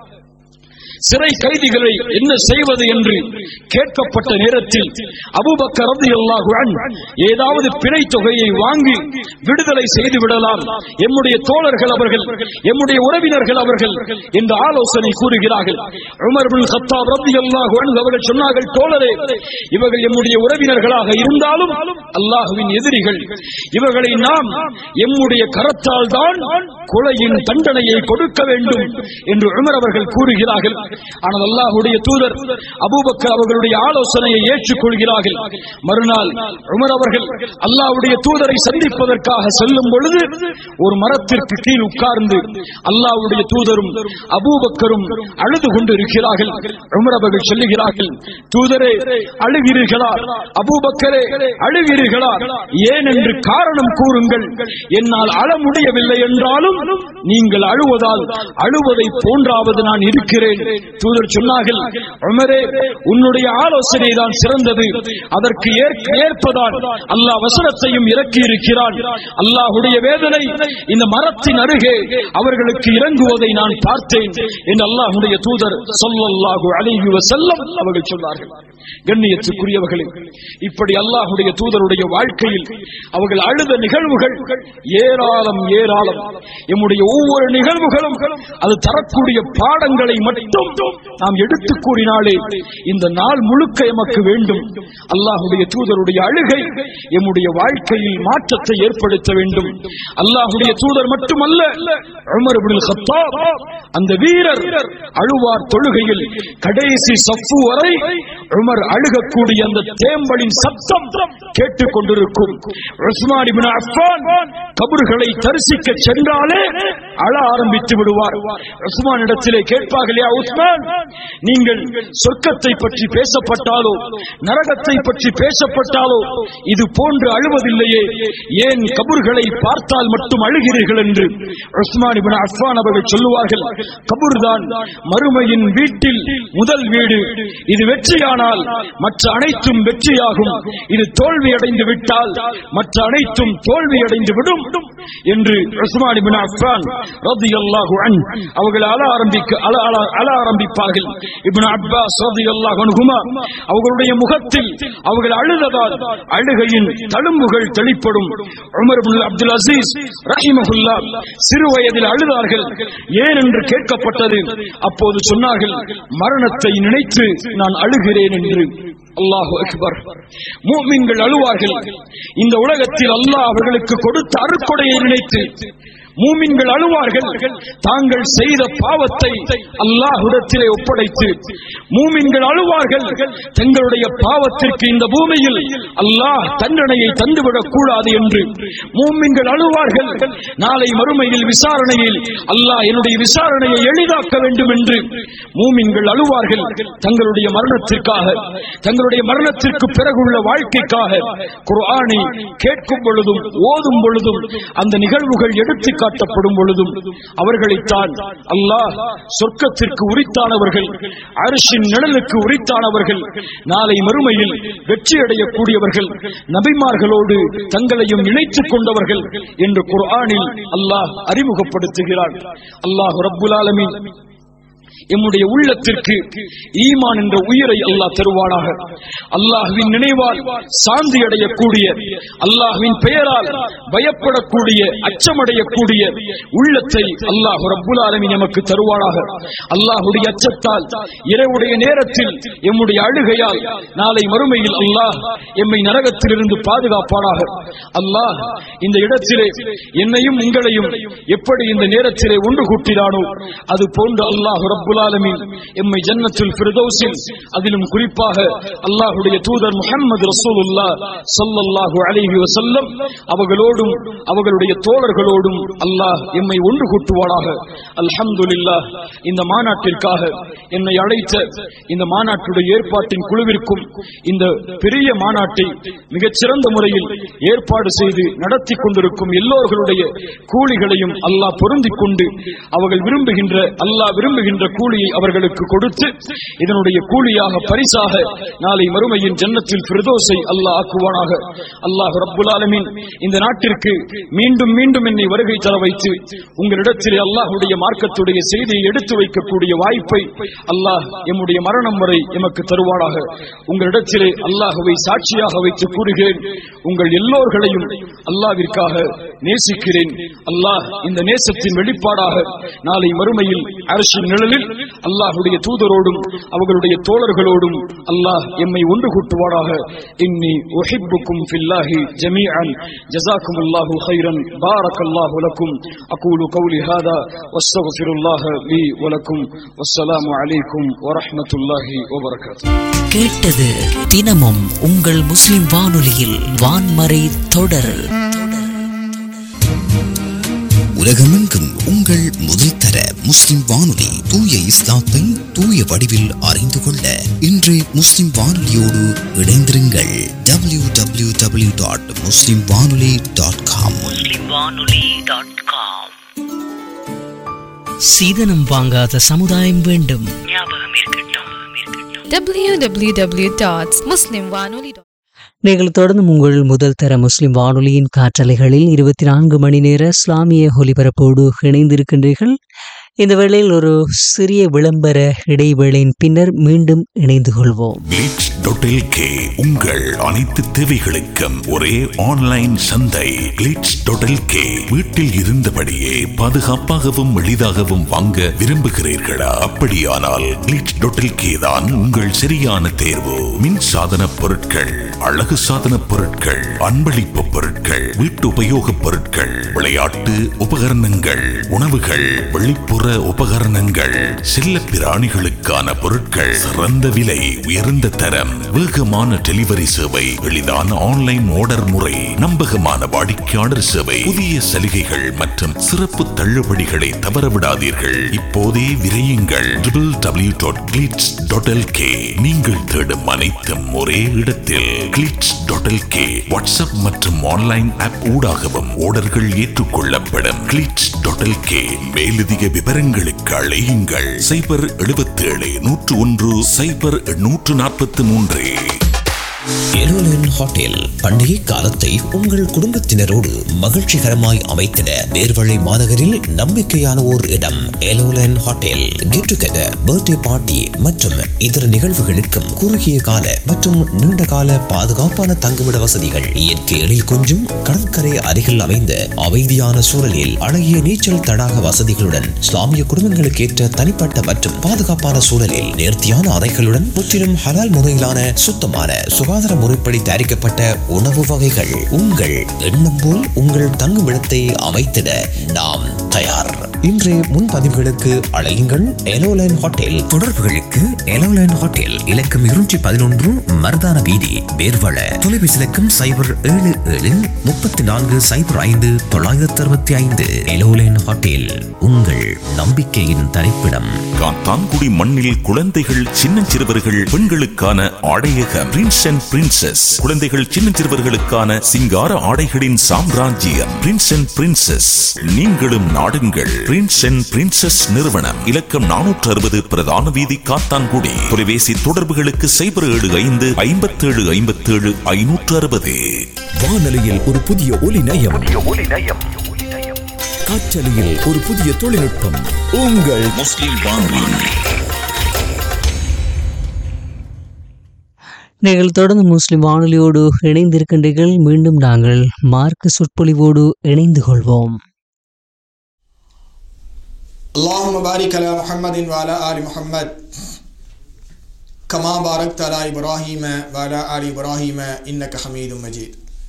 சிறை கைதிகளை என்ன செய்வது என்று கேட்கப்பட்ட நேரத்தில் அபூபக்கர் ரலியல்லாஹு அன்ஹு ஏதாவது பிணை தொகையை வாங்கி விடுதலை செய்து விடலாம், எம்முடைய தோழர்கள் அவர்கள், எம்முடைய உறவினர்கள் அவர்கள் என்று ஆலோசனை கூறுகிறார்கள். உமர் இப்னு கத்தாப் ரலியல்லாஹு அன்ஹு அவர்கள் சொன்னார்கள், தோழரே, இவர்கள் எம்முடைய உறவினர்களாக இருந்தாலும் அல்லாஹ்வின் எதிரிகள், இவர்களை நாம் எம்முடைய கரத்தால் தான் கொலையின் தண்டனையை கொடுக்க வேண்டும் என்று உமர் அவர்கள் கூறுகிறார்கள். ஆனால் அல்லாஹ்வுடைய தூதர் அபூபக்கர் அவர்களுடைய ஆலோசனையை ஏற்றுக்கொள்கிறார்கள். மறுநாள் உமர் அவர்கள் அல்லாஹ்வுடைய தூதரை சந்திப்பதற்காக செல்லும் பொழுது ஒரு மரத்திற்கு கீழ் உட்கார்ந்து அல்லாஹ்வுடைய தூதரும் அபூபக்கரும் அழுது கொண்டு இருக்கிறார்கள். உமர் அவர்கள் சொல்லுகிறார்கள், தூதரே அழுகிறீர்களா? அபூபக்கரே அழுகிறீர்களா? ஏன் என்று காரணம் கூறுங்கள். என்னால் அழ முடியவில்லை என்றாலும் நீங்கள் அழுவதால் அழுவதை போன்றாவது நான் இருக்கிறேன். தூதர் சொன்னார்கள், உமரே, உன்னுடைய ஆலோசனை தான் சிறந்தது. அதற்கு ஏற்பதான் அல்லாஹ் வசனத்தையும் இறக்கி இருக்கிறான். அல்லாஹ்வுடைய வேதனை இந்த மரத்தின் அருகே அவர்களுக்கு இறங்குவதை நான் பார்த்தேன் என்று அல்லாஹ்வுடைய தூதர் ஸல்லல்லாஹு அலைஹி வஸல்லம் அவர்கள் சொன்னார்கள். கண்ணியத்துக்குரியவர்களே, இப்படி அல்லாஹ்வுடைய தூதருடைய வாழ்க்கையில் அவர்கள் அழுத நிகழ்வுகள் ஏராளம் ஏராளம். எம்முடைய ஒவ்வொரு நிகழ்வுகளும் அது தரக்கூடிய பாடங்களை மட்டும் நாம் எடுத்து கூறினாலே இந்த நாள் முழுக்க எமக்கு வேண்டும். அல்லாஹ்வுடைய தூதருடைய அழுகை எம்முடைய வாழ்க்கையில் மாற்றத்தை ஏற்படுத்த வேண்டும். அல்லாஹ்வுடைய தூதர் மட்டுமல்ல, உமர் இப்னுல் கத்தாப் அந்த வீரர் அழுவார் தொழுகையில் கடைசி சஃப்பு வரை உமர் அழுகக்கூடிய அந்த தேம்பலின் சத்தம் கேட்டுக் கொண்டிருக்கும். உஸ்மான் இப்னு அஃபான் கபர்களை தரிசிக்க சென்றாலே அழ ஆரம்பித்து விடுவார். உஸ்மான் இடத்திலே கேட்பார்கள், யா உஸ்மான், நீங்கள் சொர்க்கத்தை பற்றி பேசப்பட்டாலோ நரகத்தை பற்றி பேசப்பட்டாலோ இது போன்று அழுவதில்லையே, ஏன் கபர்களை பார்த்தால் மட்டும் அழுகிறீர்கள் என்று உஸ்மான் இப்னு அஃபான் அவர்கள் சொல்லுவார்கள், கபர் தான் மறுமையின் வீட்டில் முதல் வீடு. இது வெற்றியானால் மற்ற அனைத்தும் வெற்றியாகும். இது தோல்வி தோல்வியடைந்து விட்டால் மற்ற அனைத்தும் தோல்வியடைந்து விடும் என்று உஸ்மான் இப்னு அஃபான் ரலியல்லாஹு அன்ஹு அவர்கள் அழ ஆரம்பிக்க அழ ஆரம்பிப்பார்கள். இப்னு அப்பாஸ் ரலியல்லாஹு அன்ஹுமா அவர்களுடைய முகத்தில் அவர்கள் அழுததால் அழுகையின் தழும்புகள் தெளிப்படும். உமர் இப்னு அப்துல் அசீஸ் ரஹிமஹுல்லாஹ் சிறு வயதில் அழுதார்கள். ஏன் என்று கேட்கப்பட்டது. அப்போது சொன்னார்கள், மரணத்தை நினைத்து நான் அழுகிறேன் என்று. அல்லாஹு அக்பர். முஃமின்கள் அழுவார்கள். இந்த உலகத்தில் அல்லாஹ் அவர்களுக்கு கொடுத்த அருட்கொடையை நினைத்து மூமின்கள் அழுவார்கள். தாங்கள் செய்த பாவத்தை அல்லாஹ்விடத்திலே ஒப்படைத்து மூமின்கள் அழுவார்கள். தங்களுடைய பாவத்திற்கு இந்த பூமியில் அல்லாஹ் தண்டனையை தந்துவிடக் கூடாது என்று மூமின்கள் அழுவார்கள். நாளை மறுமையில் விசாரணையில் அல்லாஹ் என்னுடைய விசாரணையை எளிதாக்க வேண்டும் என்று மூமின்கள் அழுவார்கள். தங்களுடைய மரணத்திற்காக, தங்களுடைய மரணத்திற்கு பிறகுள்ள வாழ்க்கைக்காக குர்ஆனை கேட்கும் பொழுதும் ஓதும் பொழுதும் அந்த நிகழ்வுகள் எடுத்து காட்டப்படும் பொழுதும் அவர்களைத்தான் அல்லாஹ் சொர்க்கத்திற்கு உரித்தானவர்கள், அர்ஷின் நிழலுக்கு உரித்தானவர்கள், நாளை மறுமையில் வெற்றி அடையக்கூடியவர்கள், நபிமார்களோடு தங்களையும் இணைத்துக் கொண்டவர்கள் என்று குர்ஆனில் அல்லாஹ் அறிமுகப்படுத்துகிறார். அல்லாஹ் ரப்புல் ஆலமீன் எம்முடைய உள்ளத்திற்கு ஈமான் என்ற உயிரை அல்லாஹ் தருவானாக. அல்லாஹ்வின் நினைவால் சாந்தி அடையக்கூடிய, அல்லாஹ்வின் பெயரால் பயப்படக்கூடிய, அச்சமடையக்கூடிய உள்ளத்தை அல்லாஹ் ரப்புல் ஆலமீன் நமக்கு தருவானாக. அல்லாஹ்வுடைய அச்சத்தால் இரவுடைய நேரத்தில் எம்முடைய அழுகையால் நாளை மறுமையில் அல்லாஹ் எம்மை நரகத்திலிருந்து பாதுகாப்பானாக. அல்லாஹ் இந்த இடத்திலே என்னையும் உங்களையும் எப்படி இந்த நேரத்திலே ஒன்று கூட்டினானோ அது போன்று அல்லாஹ் ரப்புல் ஆலமீன் எம்மை ஜன்னத்துல் ஃபிர்தௌஸில், அதிலும் குறிப்பாக அல்லாஹ்வுடைய தூதர் முஹம்மது ரசூலுல்லாஹ் ஸல்லல்லாஹு அலைஹி வஸல்லம் அவர்களோடும் அவர்களுடைய தோழர்களோடும் அல்லாஹ் எம்மை ஒன்று கூட்டுவானாக. அல்ஹம்துலில்லாஹ். இந்த மாநாட்டிற்காக என்னை அழைத்த இந்த மாநாட்டுடைய ஏற்பாட்டின் குழுவிற்கும் இந்த பெரிய மாநாட்டை மிகச்சிறந்த முறையில் ஏற்பாடு செய்து நடத்தி கொண்டிருக்கும் எல்லோர்களுடைய கூலிகளையும் அல்லாஹ் பொருந்திக் கொண்டு அவர்கள் விரும்புகின்ற அல்லாஹ் விரும்புகின்ற கூலியை அவர்களுக்கு கொடுத்து இதனுடைய கூலியாக பரிசாக நாளை மறுமையின் ஜன்னத்தில் ஃபிர்தௌஸை அல்லாஹ் ஆக்குவானாக. அல்லாஹ் ரப்புல் ஆலமீன் இந்த நாட்டிற்கு மீண்டும் மீண்டும் என்னை வருகை தர வைத்து உங்களிடத்திலே அல்லாஹ்வுடைய மார்க்கத்துடைய செய்தியை எடுத்து வைக்கக்கூடிய வாய்ப்பை அல்லாஹ் எம்முடைய மரணம் வரை எமக்கு தருவானாக. உங்களிடத்திலே அல்லாஹ்வை சாட்சியாக வைத்து கூறுகிறேன், உங்கள் எல்லோர்களையும் அல்லாஹ்விற்காக நேசிக்கிறேன். அல்லாஹ் இந்த நேசத்தின் வெளிப்பாடாக நாளை மறுமையில் அர்ஷின் நிழலில் அல்லாஹ்வுடைய தூதரோடும் அவர்களுடைய தோழர்களோடும் அல்லாஹ் எம்மை ஒன்று கூட்டுவானாக. இன்னி உஹிப்புக்கும் ஃபில்லாஹி ஜமீஅன். ஜஸாக்குமுல்லாஹு கைரன். பாரக்கல்லாஹு லக்கும். அகூலு கௌலி ஹாதா வஸ்தக்ஃபிருல்லாஹ லீ வ லக்கும். வஸ்ஸலாமு அலைக்கும் வ ரஹ்மத்துல்லாஹி வ பரகாத்துஹு. கேட்டது தினமும் உங்கள் முஸ்லிம் வானொலியில் வான்மறை தொடர். உலகமெங்கும் உங்கள் முதல் தர முஸ்லிம் வானொலி. தூய இஸ்லாத்தை தூய வடிவில் அறிந்து கொள்ள இன்று முஸ்லிம் வானொலியோடு இணைந்திருங்கள். டபிள்யூ டபிள்யூ டபிள்யூ டாட் முஸ்லிம் வானொலி டாட் காம். சீதனம் வாங்காத சமுதாயம் வேண்டும். டபிள்யூ டபிள்யூ டபிள்யூ டாட் முஸ்லிம் வானொலி டாட் காம். நீங்கள் தொடர்ந்து உங்கள் முதல் தர முஸ்லிம் வானொலியின் காற்றலைகளில் இருபத்தி நான்கு மணி நேர இஸ்லாமிய ஒலிபரப்போடு இணைந்திருக்கின்றீர்கள். இந்த வேளையில் ஒரு சிறிய விளம்பர இடைவேளையின் பின்னர் மீண்டும் இணைந்து கொள்வோம். கிளிட்ஸ் டாட் எல் கே உங்கள் அனைத்து தேவைகளுக்கும் ஒரே ஆன்லைன் சந்தை. Glitz dot L K. வீட்டில் இருந்தபடியே பாதுகாப்பாகவும் எளிதாகவும் வாங்க விரும்புகிறீர்களா? அப்படியானால் கிளிட்ஸ் டாட் எல் கே தான் உங்கள் சரியான தேர்வு. மின் சாதன பொருட்கள், அழகு சாதன பொருட்கள், அன்பளிப்பு பொருட்கள், வீட்டு உபயோக பொருட்கள், விளையாட்டு உபகரணங்கள், உணவுகள், வெளிப்புற உபகரணங்கள், செல்ல பிராணிகளுக்கான பொருட்கள், சிறந்த விலை, உயர்ந்த தரம், வேகமான டெலிவரி சேவை, எளிதான ஆன்லைன் ஆர்டர் முறை, நம்பகமான வாடிக்கையாளர் சேவை, புதிய சலுகைகள் மற்றும் சிறப்பு தள்ளுபடிகளை தவறவிடாதீர்கள். இப்போதே விரையுங்கள். W W W dot glitz dot L K. நீங்கள் தேடும் அனைத்தும் ஒரே இடத்தில். Glitz dot L K. WhatsApp மற்றும் ஆன்லைன் ஆப் ஊடாகவும் ஆர்டர்கள் ஏற்றுக்கொள்ளப்படும். Glitz dot L K. மேலதிக விவரங்களுக்கு அழையுங்கள். சைபர் எழுபத்தி ஏழு நூற்று ஒன்று சைபர் நூற்று நாற்பத்தி மூன்று. எலோலன் ஹோட்டல் பண்டிகை காலத்தை உங்கள் குடும்பத்தினரோடு மகிழ்ச்சிகரமாய் அமைத்திட வேர்வழி மாநகரில் நம்பிக்கையான ஓர் இடம் எலோலன் hotel. Get together, birthday party மற்றும் இதர நிகழ்வுகளுக்கும் குறுகிய கால மற்றும் நீண்ட கால பாதுகாப்பான தங்குமிட வசதிகள், இயற்கை எழில் கொஞ்சும் கடற்கரை அருகில் அமைந்த அமைதியான சூழலில் அழகிய நீச்சல் தடாக வசதிகளுடன் இஸ்லாமிய குடும்பங்களுக்கு ஏற்ற தனிப்பட்ட மற்றும் பாதுகாப்பான சூழலில் நேர்த்தியான அறைகளுடன் முற்றிலும் ஹலால் முறையிலான சுத்தமான சுகாதார முறைப்படி தயாரிக்கப்பட்ட உணவு வகைகள். உங்கள் எண்ணம் போல் உங்கள் தங்குமிடத்தை அமைத்திட நாம் தயார். இன்றைய முன்பதிவுகளுக்கு அழையுங்கள் எலோலைன் ஹோட்டல். தொடர்புகளுக்கு எலோலைன் ஹோட்டல் இலக்கம் இருநூற்றி பதினொன்று மருதான வீதி, வேர்வள. தொலைபேசி இலக்கம் சைபர் ஏழு ஏழு முப்பத்தி நான்கு சைபர் ஐந்து தொள்ளாயிரத்தி அறுபத்தி ஐந்து. எலோலைன் ஹோட்டல், உங்கள் நம்பிக்கையின் தரிப்பிடம். காத்தான்குடி மண்ணில் குழந்தைகள், சின்னஞ்சிறுவர்கள், பெண்களுக்கான ஆடையக பிரின்ஸ் அண்ட் பிரின்சஸ். குழந்தைகள், சின்னஞ்சிறுவர்களுக்கான சிங்கார ஆடைகளின் சாம்ராஜ்யம் பிரின்ஸ் அண்ட் பிரின்சஸ். நீங்களும் நாடுங்கள் பிரின்ஸ் அண்ட் பிரின்சஸ் நிறுவனம். இலக்கம் நானூற்று அறுபது பிரதான வீதி, காத்தான்குடி. தொலைபேசி தொடர்புகளுக்கு சைபர் ஏழு ஐந்து ஐம்பத்தி ஏழு ஐம்பத்தி ஏழு ஐநூற்று அறுபது. வானொலியில் ஒரு புதிய ஒலி நயம், காற்றலையில் ஒரு புதிய தொழில்நுட்பம். உங்கள் முஸ்லிம் வானொலி. நீங்கள் தொடர்ந்து முஸ்லிம் வானொலியோடு இணைந்திருக்கின்றீர்கள். மீண்டும் நாங்கள் மார்க்க சொற்பொழிவோடு இணைந்து கொள்வோம். اللهم بارك على محمد وعلى آل محمد كما باركت على إبراهيم وعلى آل إبراهيم إنك حميد مجيد.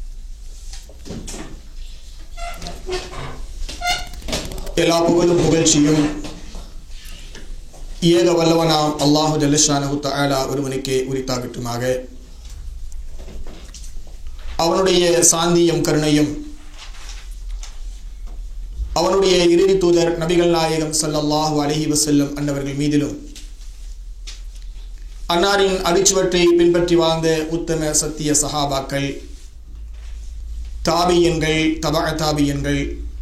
எல்லா புகழும் புகழ்ச்சியும் ஏக வல்லவனாம் அல்லாஹு ஜல்ல ஷானஹு தஆலா ஒருவனுக்கே உரித்தாகட்டுமாக. அவனுடைய சாந்தியும் கருணையும் அவனுடைய இறுதி தூதர் நபிகள் நாயகம் ஸல்லல்லாஹு அலைஹி வஸல்லம் அன்னவர்கள் மீதிலும், அன்னாரின் அடிச்சுவற்றை பின்பற்றி வாழ்ந்த உத்தம சத்திய சஹாபாக்கள், தாபியன்கள், தபஅ தாபியன்கள்,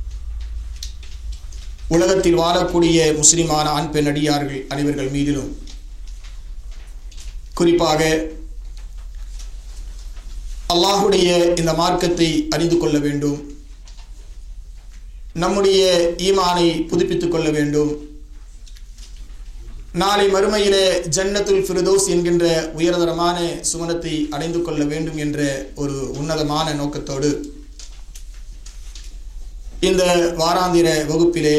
உலகத்தில் வாழக்கூடிய முஸ்லிமான ஆண் பெண் அடியார்கள் அனைவர்கள் மீதிலும், குறிப்பாக அல்லாஹுடைய இந்த மார்க்கத்தை அறிந்து கொள்ள வேண்டும், நம்முடைய ஈமானை புதுப்பித்துக் கொள்ள வேண்டும், நாளை மறுமையிலே ஜன்னத்துல் ஃபிர்தௌஸ் என்கின்ற உயர்தரமான சுவனத்தை அடைந்து கொள்ள வேண்டும் என்ற ஒரு உன்னதமான நோக்கத்தோடு இந்த வாராந்திர வகுப்பிலே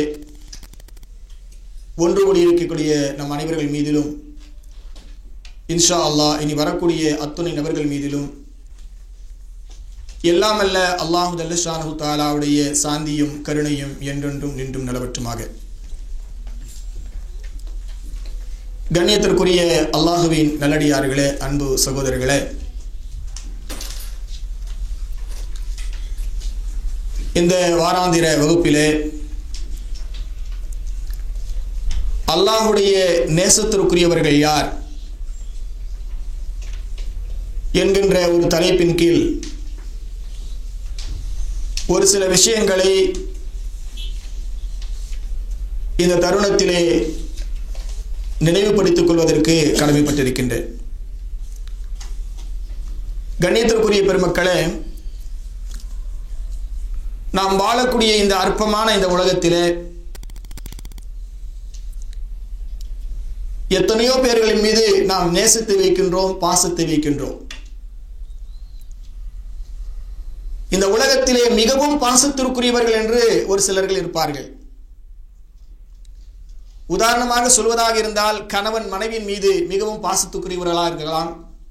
ஒன்று கூடியிருக்கக்கூடிய நம் அனைவர்கள் மீதிலும், இன்ஷா அல்லாஹ் இனி வரக்கூடிய அத்துணை நபர்கள் மீதிலும் எல்லாம் அல்ல அல்லாஹு ஜல்ல ஷானஹு தஆலாவுடைய சாந்தியும் கருணையும் என்றென்றும் நின்றும் நிலவற்றுமாக. கண்ணியத்திற்குரிய அல்லாஹுவின் நல்லடியார்களே, அன்பு சகோதரர்களே, இந்த வாராந்திர வகுப்பிலே அல்லாஹுடைய நேசத்திற்குரியவர்கள் யார் என்கின்ற ஒரு தலைப்பின் கீழ் ஒரு சில விஷயங்களை இந்த தருணத்திலே நினைவுபடுத்திக் கொள்வதற்கு கடமைப்பட்டிருக்கின்றேன். கண்ணியத்திற்குரிய பெருமக்களே, நாம் வாழக்கூடிய இந்த அற்பமான இந்த உலகத்திலே எத்தனையோ பேர்களின் மீது நாம் நேசத்தை வைக்கின்றோம், பாசத்தை வைக்கின்றோம். இந்த உலகத்திலே மிகவும் பாசத்திற்குரியவர்கள் என்று ஒரு சிலர்கள் இருப்பார்கள். உதாரணமாக சொல்வதாக இருந்தால், கணவன் மனைவியின் மீது மிகவும் பாசத்துக்குரியவர்களாக இருக்கலாம்,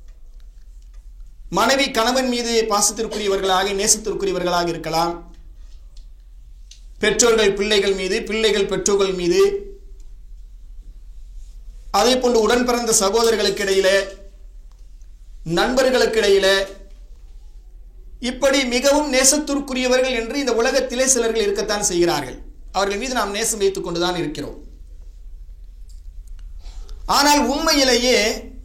மனைவி கணவன் மீது பாசத்திற்குரியவர்களாக நேசத்திற்குரியவர்களாக இருக்கலாம், பெற்றோர்கள் பிள்ளைகள் மீது, பிள்ளைகள் பெற்றோர்கள் மீது, அதே போன்று உடன் பிறந்த சகோதரர்களுக்கு இடையிலே, நண்பர்களுக்கு இடையிலே, இப்படி மிகவும் நேசத்திற்குரியவர்கள் என்று இந்த உலகத்திலே சிலர்கள் இருக்கத்தான் செய்கிறார்கள். அவர்கள் மீது நாம் நேசம் வைத்துக் கொண்டுதான் இருக்கிறோம். ஆனால் உண்மையிலேயே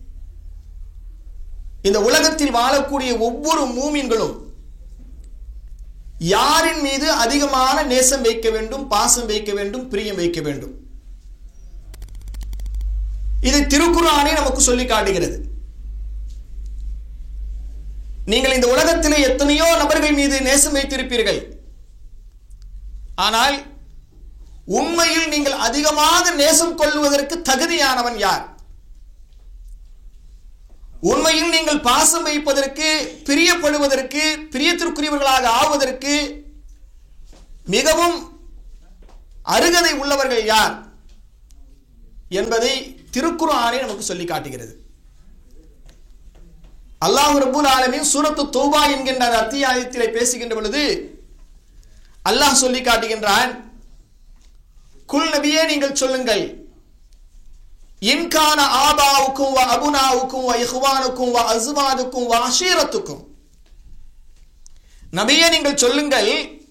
இந்த உலகத்தில் வாழக்கூடிய ஒவ்வொரு மூமின்களும் யாரின் மீது அதிகமான நேசம் வைக்க வேண்டும், பாசம் வைக்க வேண்டும், பிரியம் வைக்க வேண்டும், இது திருக்குர்ஆனே நமக்கு சொல்லி காட்டுகிறது. நீங்கள் இந்த உலகத்திலே எத்தனையோ நபர்கள் மீது நேசம் வைத்திருப்பீர்கள். ஆனால் உண்மையில் நீங்கள் அதிகமாக நேசம் கொள்வதற்கு தகுதியானவன் யார்? உண்மையில் நீங்கள் பாசம் வைப்பதற்கு, பிரியப்படுவதற்கு, பிரியத்திற்குரியவர்களாக ஆவதற்கு மிகவும் அருகதை உள்ளவர்கள் யார் என்பதை திருக்குர்ஆனே நமக்கு சொல்லி காட்டுகிறது. அல்லாஹ் ரப்பல் ஆலமீன் சூரத்து தௌபா என்கின்ற அத்தியாயத்திலே பேசுகின்ற பொழுது அல்லாஹ் சொல்லி காட்டுகின்றான், குல் நபியே நீங்கள் சொல்லுங்கள், இன்கான ஆபாவுக்கும் வ அபுனாவுக்கும் வ இஹ்வானுக்கும் வ அஸ்வாதுக்கும் வ அஷீரத்துக்கும், நபியே நீங்கள் சொல்லுங்கள்,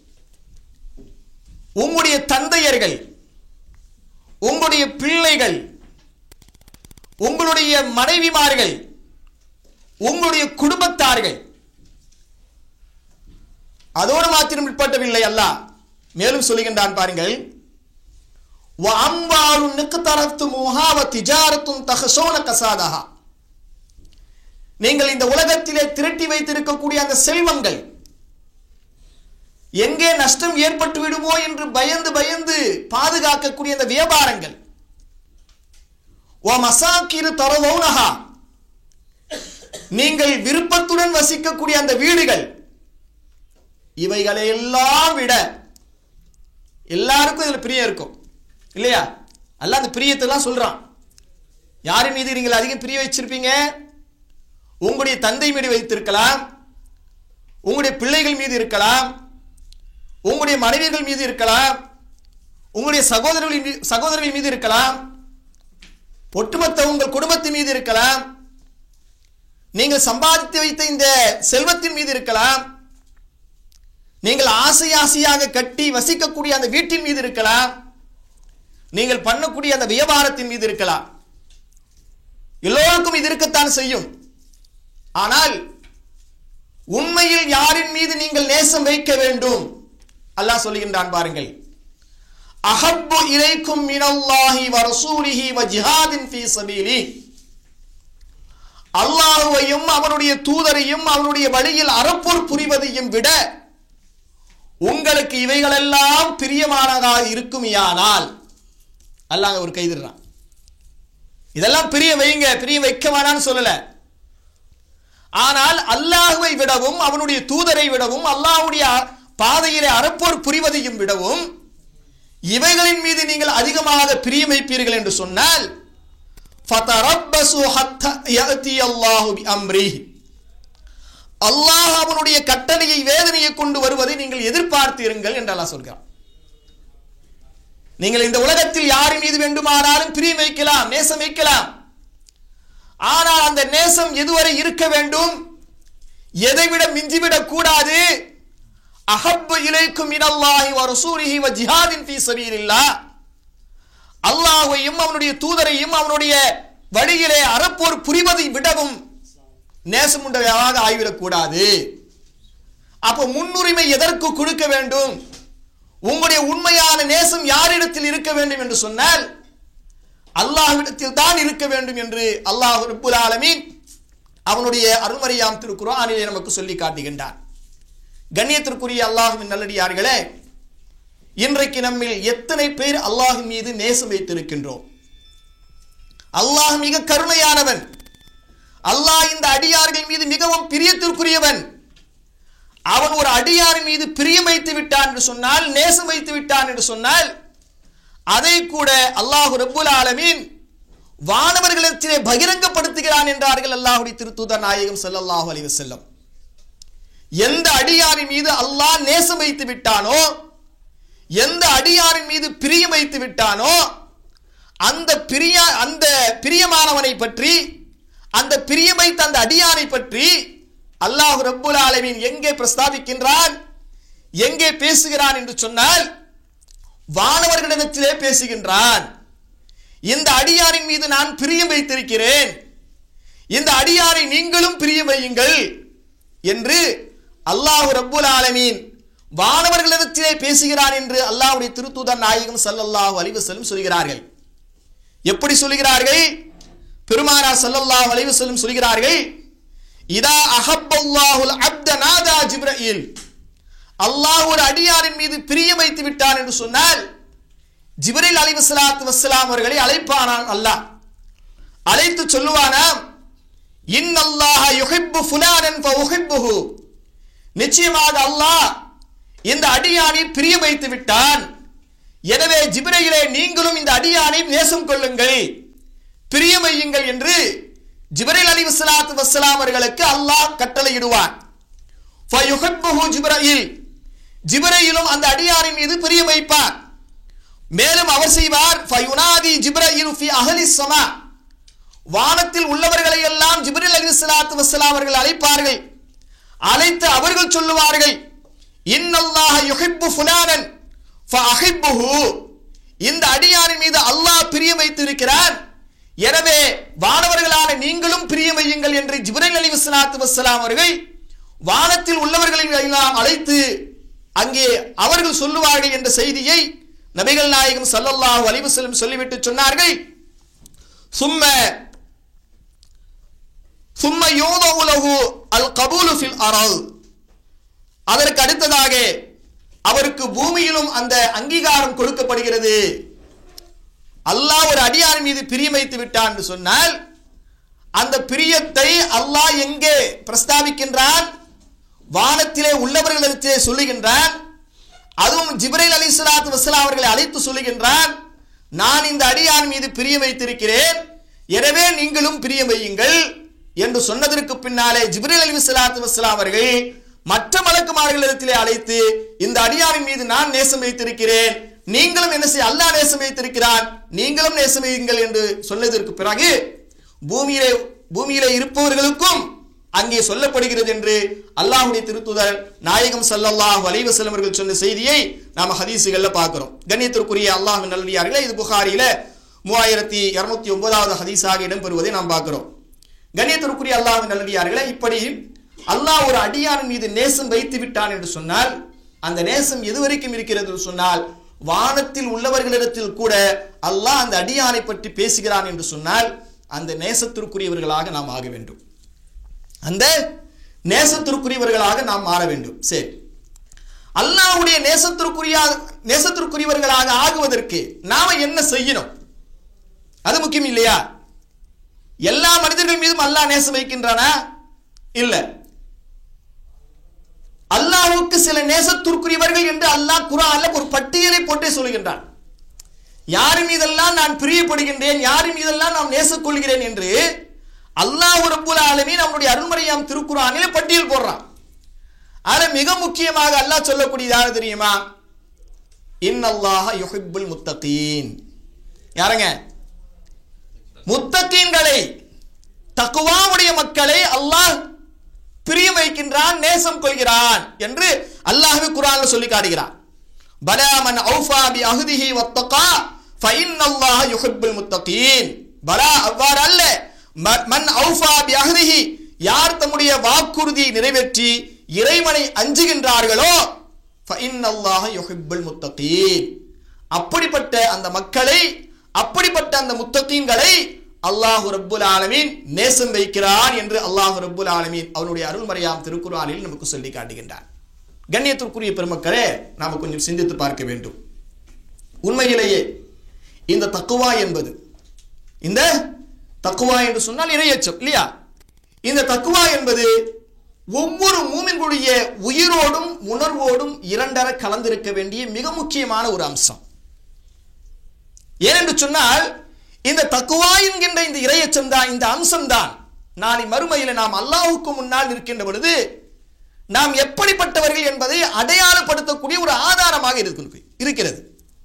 உங்களுடைய தந்தையர்கள், உங்களுடைய பிள்ளைகள், உங்களுடைய மனைவிமார்கள், உங்களுடைய குடும்பத்தார்கள், அதோடு மாத்திரம் உட்பட்டவில்லை அல்லாஹ் மேலும் சொல்லுகின்றான் பாருங்கள், வ அம்வாலுன் நிக்தரத்துமுஹா வ திஜாரத்துன் தஹஷூன கஸாதஹா, நீங்கள் இந்த உலகத்திலே திரட்டி வைத்திருக்கக்கூடிய அந்த செல்வங்கள் எங்கே நஷ்டம் ஏற்பட்டு விடுமோ என்று பயந்து பயந்து பாதுகாக்கக்கூடிய அந்த வியாபாரங்கள், வ மசாகிரு தரவுனஹா, நீங்கள் விருப்பத்துடன் வசிக்கக்கூடிய அந்த வீடுகள், இவைகளை எல்லாம் விட எல்லாருக்கும் இதுல பிரியம் இருக்கும் இல்லையா? அல்லாஹ் அந்த பிரியத்தெல்லாம் சொல்றான். யாரின் மீது நீங்கள் அதிகம் பிரிய வச்சிருப்பீங்க? உங்களுடைய தந்தை மீது வைத்திருக்கலாம், உங்களுடைய பிள்ளைகள் மீது இருக்கலாம், உங்களுடைய மனைவிகள் மீது இருக்கலாம், உங்களுடைய சகோதரர்கள் சகோதரர்கள் மீது இருக்கலாம், ஒட்டுமொத்த உங்கள் குடும்பத்தின் மீது இருக்கலாம், நீங்கள் சம்பாதித்து வைத்த இந்த செல்வத்தின் மீது இருக்கலாம், நீங்கள் ஆசை ஆசையாக கட்டி வசிக்கக்கூடிய அந்த வீட்டின் மீது இருக்கலாம், நீங்கள் பண்ணக்கூடிய அந்த வியாபாரத்தின் மீது இருக்கலாம். எல்லோருக்கும் இது இருக்கத்தான் செய்யும். ஆனால் உண்மையில் யாரின் மீது நீங்கள் நேசம் வைக்க வேண்டும்? அல்லாஹ் சொல்லுகின்றான் பாருங்கள், அஹப்பு இலைக்கும் மினல்லாஹி வ ரசூலிஹி வ ஜிஹாதின் ஃபீ ஸபீலி, அல்லாஹ்வையும் அவனுடைய தூதரையும் அவனுடைய வழியில் அறப்போர் புரிவதையும் விட உங்களுக்கு இவைகளெல்லாம் பிரியமானதாக இருக்குமையானால், அல்லாஹ் ஒரு கைதிடுறான், இதெல்லாம் பிரிய வைங்க, பிரிய வைக்க வேணான்னு சொல்லல. ஆனால் அல்லாஹ்வை விடவும் அவனுடைய தூதரை விடவும் அல்லாஹ்வுடைய பாதையிலே அறப்போர் புரிவதையும் விடவும் இவைகளின் மீது நீங்கள் அதிகமாக பிரியம் வைப்பீர்கள் என்று சொன்னால், ஃபதரப்பசு ஹத்தா யஅதி அல்லாஹு பிஅம்ரிஹி, அல்லாஹ் அவனுடைய கட்டளையை வேதனையை கொண்டு வருவதை நீங்கள் எதிர்பார்த்தீர்கள் என்று அல்லாஹ் சொல்கிறான். நீங்கள் இந்த உலகத்தில் யாரின் மீது வேண்டுமானாலும் பிரியம் வைக்கலாம், நேசம் வைக்கலாம். ஆனால் அந்த நேசம் எதுவரை இருக்க வேண்டும்? எதைவிட மிஞ்சிவிடக் கூடாது. அஹப்பு இலைக்கும் மினல்லாஹி வ ரசூலிஹி வ ஜிஹாதின் ஃபீ ஸபீலில்லாஹ், அல்லாஹ்வையும் அவனுடைய தூதரையும் அவனுடைய வழியிலே அறப்போர் புரிவதை விடவும் நேசம் உண்டவையாக ஆகிவிடக் கூடாது. அப்போ முன்னுரிமை எதற்கு கொடுக்க வேண்டும்? உங்களுடைய உண்மையான நேசம் யாரிடத்தில் இருக்க வேண்டும் என்று சொன்னால் அல்லாஹ்விடத்தில் தான் இருக்க வேண்டும் என்று அல்லாஹ் ரப்பல் ஆலமீன் அவனுடைய அருள்மறையாம் திருக்குர்ஆனிலே நமக்கு சொல்லி காட்டுகின்றான். கண்ணியத்திற்குரிய அல்லாஹ்வின் நல்லடியார்களே, இன்றைக்கு நம்மில் எத்தனை பேர் அல்லாஹ்வின் மீது நேசம் வைத்திருக்கின்றோம்? அல்லாஹ் மிக கருணையானவன். அல்லாஹ் இந்த அடியார்கள் மீது மிகவும் பிரியத்திற்குரியவன். அவன் ஒரு அடியாரின் மீது பிரியம் வைத்து விட்டான் என்று சொன்னால், நேசம் வைத்து விட்டான் என்று சொன்னால், அதை கூட அல்லாஹ் ரப்பல் ஆலமீன் வானவர்களிடத்திலே பகிரங்கப்படுத்துகிறான் என்றார்கள் அல்லாஹ்வுடைய திருத்தூதர் நாயகம் ஸல்லல்லாஹு அலைஹி வஸல்லம். எந்த அடியாரின் மீது அல்லாஹ் நேசம் வைத்து விட்டானோ, எந்த அடியாரின் மீது பிரியம் வைத்து விட்டானோ, அந்த பிரிய அந்த பிரியமானவனை பற்றி, அந்த பிரியம் வைத்த அந்த அடியாரை பற்றி அல்லாஹ் ரப்பல் ஆலமீன் எங்கே பிரஸ்தாபிக்கின்றான், எங்கே பேசுகிறான் என்று சொன்னால், வானவர்களிடத்திலே பேசுகின்றான். இந்த அடியாரின் மீது நான் பிரியம் வைத்திருக்கிறேன், இந்த அடியாரை நீங்களும் பிரியம் வையுங்கள் என்று அல்லாஹ் ரப்பல் ஆலமீன் வானவர்களிடத்திலே பேசுகிறான் என்று அல்லாஹ்வுடைய திருத்தூதர் நாயகம் ஸல்லல்லாஹு அலைஹி வஸல்லம் சொல்கிறார்கள். எப்படி சொல்கிறார்கள்? பெருமானார் ஸல்லல்லாஹு அலைஹி வஸல்லம் சொல்கிறார்கள், இதா அஹப்பல்லாஹுல் அப்த நாதா ஜிப்ரீல், அல்லாஹ் ஒரு அடியாரின் மீது பிரியம் வைத்து விட்டான் என்று சொன்னால் ஜிப்ரீல் அலைஹிஸ்ஸலாத்து வஸ்ஸலாம் அவர்களை அழைப்பானான். அல்லாஹ் அழைத்து சொல்லுவானாம், இன்னல்லாஹ யுஹிப்பு ஃபுலானன் ஃபஉஹிப்புஹு, நிச்சயமாக அல்லாஹ் இந்த அடியானை பிரியம் வைத்து விட்டான், எனவே ஜிப்ரீலே நீங்களும் இந்த அடியானை நேசம் கொள்ளுங்கள், பிரியம் வையுங்கள் என்று ஜிப்ரீல் அலைஹிஸ்ஸலாத்து வஸ்ஸலாம் அவர்களுக்கு அல்லாஹ் கட்டளையிடுவான். ஃபயுஹிப்புஹு ஜிப்ரீல், ஜிப்ரீலும் அந்த அடியாரின் மீது பிரியம் வைப்பார். மேலும் அவர் செய்வார், ஃபயுனாதி ஜிப்ரீல் ஃபி அஹ்லிஸ் ஸமா, வானத்தில் உள்ளவர்களை எல்லாம் ஜிப்ரீல் அலைஹிஸ்ஸலாத்து வஸ்ஸலாம் அவர்கள் அழைப்பார்கள். அழைத்து அவர்கள் சொல்லுவார்கள், இன்னல்லாஹ யுஹிப்பு ஃபுலானன் ஃபஅஹிப்புஹு, இந்த அடியாரின் மீது அல்லாஹ் பிரியம் வைத்து இருக்கிறான், எனவே வானவர்களான நீங்களும் பிரியம் வையுங்கள் என்று ஜிப்ரீல் அலைஹிஸ்ஸலாத்து வஸ்ஸலாம் அவர்கள் வானத்தில் உள்ளவர்களை எல்லாம் அழைத்து அங்கே அவர்கள் சொல்லுவார்கள் என்ற செய்தியை நபிகள் நாயகம் ஸல்லல்லாஹு அலைஹி வஸல்லம் சொல்லிவிட்டு சொன்னார்கள். சும்ம சும்ம யூதஉ லஹு அல் கபூலு ஃபில் அர்த், அதற்கு அடுத்ததாக அவருக்கு பூமியிலும் அந்த அங்கீகாரம் கொடுக்கப்படுகிறது. அல்லாஹ் ஒரு அடியார் மீது பிரியம் வைத்து விட்டான் என்று சொன்னால் அந்த பிரியத்தை அல்லாஹ் எங்கே பிரஸ்தாபிக்கின்றான்? வானத்திலே உள்ளவர்களிடத்திலே சொல்லுகின்றான். அதுவும் ஜிப்ரீல் அலைஹிஸ்ஸலாத்து வஸ்ஸலாம் அவர்களை அழைத்து சொல்லுகின்றான், நான் இந்த அடியான் மீது பிரியம் வைத்திருக்கிறேன், எனவே நீங்களும் பிரியம் வையுங்கள் என்று சொன்னதற்கு பின்னாலே ஜிப்ரீல் அலைஹிஸ்ஸலாத்து வஸ்ஸலாம் அவர்கள் மற்ற மலக்குமார்களிடத்திலே அழைத்து இந்த அடியாரின் மீது நான் நேசம் வைத்திருக்கிறேன், நீங்களும் என்ன செய்ய, அல்லாஹ் நேசம் வைத்திருக்கிறான், நீங்களும் நேசம் வையுங்கள் என்று சொன்னதற்கு பிறகு பூமியிலே பூமியிலே இருப்பவர்களுக்கும் அங்கே சொல்லப்படுகிறது என்று அல்லாஹ்வுடைய திருத்தூதர் நாயகம் ஸல்லல்லாஹு அலைஹி வஸல்லம் அவர்கள் சொன்ன செய்தியை நாம ஹதீஸுகள்ல பார்க்கிறோம். கண்ணியத்திற்குரிய அல்லாஹ்வின் நல்லடியார்களே, இது புகாரியில மூவாயிரத்தி இருநூத்தி ஒன்பதாவது ஹதீஸாக இடம்பெறுவதை நாம் பார்க்கிறோம். கண்ணியத்திற்குரிய அல்லாஹ்வின் நல்லடியார்களே, இப்படி அல்லாஹ் ஒரு அடியாரின் மீது நேசம் வைத்து விட்டான் என்று சொன்னால் அந்த நேசம் எதுவரைக்கும் இருக்கிறது என்று சொன்னால் வானத்தில் உள்ளவர்களிடத்தில் கூட அல்லாஹ் அந்த அடியானை பற்றி பேசுகிறான் என்று சொன்னால் அந்த நேசத்திற்குரியவர்களாக நாம் ஆக வேண்டும், அந்த நேசத்திற்குரியவர்களாக நாம் மாற வேண்டும். சரி, அல்லாஹ்வுடைய நேசத்திற்குரிய நேசத்திற்குரியவர்களாக ஆகுவதற்கு நாம என்ன செய்யணும்? அது முக்கியம் இல்லையா? எல்லா மனிதர்கள் மீதும் அல்லாஹ் நேசம் வைக்கின்றானா? இல்ல. அல்லாஹ்வுக்கு சில நேசத்திற்குரியவர்கள் என்று அல்லாஹ் குர்ஆன்ல ஒரு பட்டியலை போட்டே சொல்கின்றான். யார் மீதெல்லாம் நான் பிரியப்படுகின்றேன், யார் மீதெல்லாம் நான் நேசம் கொள்கிறேன் என்று அல்லாஹ் ரப்பல் ஆலமீன் அவனுடைய அருள்மறையாம் திருக்குர்ஆனிலே பட்டியல் போடுறான். அதுல மிக முக்கியமாக அல்லாஹ் சொல்லக்கூடியது யாரு தெரியுமா? இன்னல்லாஹ யுஹிப்புல் முத்தகீன். யாருங்க? முத்தகீன்களை, தக்வாவுடைய மக்களை அல்லாஹ் பிரியம் வைக்கின்றான், நேசம் கொள்கிறான் என்று அல்லாஹ்வே குர்ஆன்ல சொல்லி காட்டுகிறான். பலா மன் அவ்ஃபா பி அஹ்திஹி வத்தகா ஃபஇன்னல்லாஹ யுஹிப்புல் முத்தகீன். பலா, அவ்வாறு அல்ல, மன் அவ்ஃபா பி அஹ்திஹி, யார் தம்முடைய வாக்குறுதியை நிறைவேற்றி இறைவனை அஞ்சுகின்றார்களோ ஃபஇன்னல்லாஹ யுஹிப்புல் முத்தகீன், அப்படிப்பட்ட அந்த மக்களை, அப்படிப்பட்ட அந்த முத்தகீன்களை அல்லாஹ் ரப்புல் ஆலமீன் நேசம் வைக்கிறான் என்று அல்லாஹ் ரப்புல் ஆலமீன் அவனுடைய அருள்மறையாம் திருக்குர்ஆனில் நமக்கு சொல்லி காட்டுகின்றான். கண்ணியத்திற்குரிய பெருமக்களே, நாம கொஞ்சம் சிந்தித்து பார்க்க வேண்டும். உண்மையிலேயே இந்த தக்வா என்பது, இந்த தக்வா என்று சொன்னால் இறையச்சம் இல்லையா? இந்த தக்வா என்பது ஒவ்வொரு மூமின்களுடைய உயிரோடும் உணர்வோடும் இரண்டர கலந்திருக்க வேண்டிய மிக முக்கியமான ஒரு அம்சம். ஏனென்று சொன்னால் இந்த தக்வா என்கின்ற இந்த இறையச்சம் தான், இந்த அம்சம் தான் நாளை மறுமையில நாம் அல்லாஹ்வுக்கு முன்னால் இருக்கின்ற பொழுது நாம் எப்படிப்பட்டவர்கள் என்பதை அடையாளப்படுத்தக்கூடிய ஒரு ஆதாரமாக இருக்கிறது.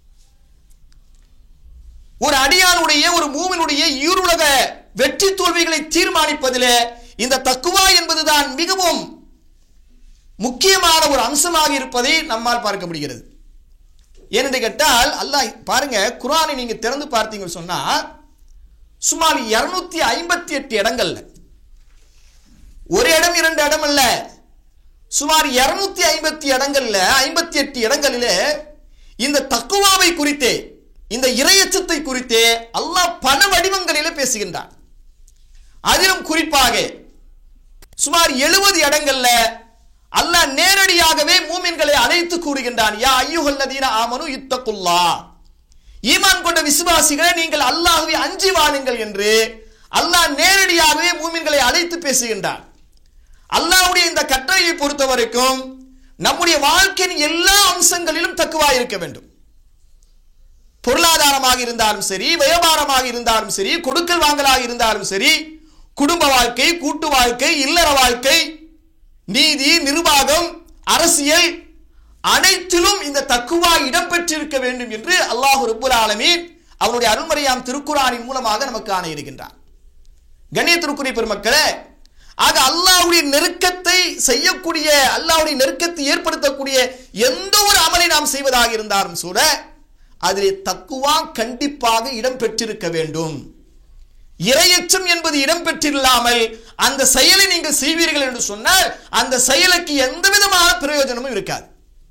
ஒரு அடியானுடைய, ஒரு மூமினுடைய ஈருலக வெற்றி தோல்விகளை தீர்மானிப்பதிலே இந்த தக்வா என்பதுதான் மிகவும் முக்கியமான ஒரு அம்சமாக இருப்பதை நம்மால் பார்க்க முடிகிறது. ஏனென்று கேட்டால் அல்லாஹ் பாருங்க, குர்ஆனை நீங்க திறந்து பார்த்தீங்கன்னு சொன்னா சுமார் இருநூத்தி ஐம்பத்தி எட்டு இடங்கள்ல, ஒரு இடம் இரண்டு இடம் அல்ல, சுமார் இருநூத்தி ஐம்பத்தி இடங்கள்ல ஐம்பத்தி எட்டு இடங்களிலே இந்த தக்வாவை குறித்தே, இந்த இறையச்சத்தை குறித்தே அல்லாஹ் பல வடிவங்களிலே பேசுகின்றான். அதிலும் குறிப்பாக சுமார் எழுபது இடங்கள்ல அல்லாஹ் நேரடியாகவே மூமின்களை அழைத்து கூறுகின்றான். யா அய்யுஹல்லதீன ஆமனு இத்தகுல்லாஹ், ஈமான் கொண்ட விசுவாசிகளே நீங்கள் அல்லாஹ்வை அஞ்சி வாழுங்கள் என்று அல்லாஹ் நேரடியாகவே மூமின்களை அழைத்து பேசுகின்றான். அல்லாஹ்வுடைய இந்த கட்டளையை பொறுத்த வரைக்கும் நம்முடைய வாழ்க்கையின் எல்லா அம்சங்களிலும் தக்குவா இருக்க வேண்டும். பொருளாதாரமாக இருந்தாலும் சரி, வியாபாரமாக இருந்தாலும் சரி, கொடுக்கல் வாங்கலாக இருந்தாலும் சரி, குடும்ப வாழ்க்கை, கூட்டு வாழ்க்கை, இல்லற வாழ்க்கை, நீதி, நிர்வாகம், அரசியல், அனைத்திலும் இந்த தக்குவா இடம்பெற்றிருக்க வேண்டும் என்று அல்லாஹ் ரப்புல் ஆலமீன் அவருடைய அருள்மறையாம் திருக்குர்ஆனின் மூலமாக நமக்கு ஆணையிடுகின்றார். கண்ணியத்திற்குரிய பெருமக்களே, ஆக அல்லாஹ்வுடைய நெருக்கத்தை செய்யக்கூடிய, அல்லாஹ்வுடைய நெருக்கத்தை ஏற்படுத்தக்கூடிய எந்த ஒரு அமலை நாம் செய்வதாக இருந்தாலும் கூட அதிலே தக்குவா கண்டிப்பாக இடம்பெற்றிருக்க வேண்டும். இறையச்சம் என்பது இடம்பெற்றில்லாமல் அந்த செயலை நீங்கள் செய்வீர்கள் என்று சொன்னால் அந்த செயலுக்கு எந்த விதமான பிரயோஜனமும் இருக்காது.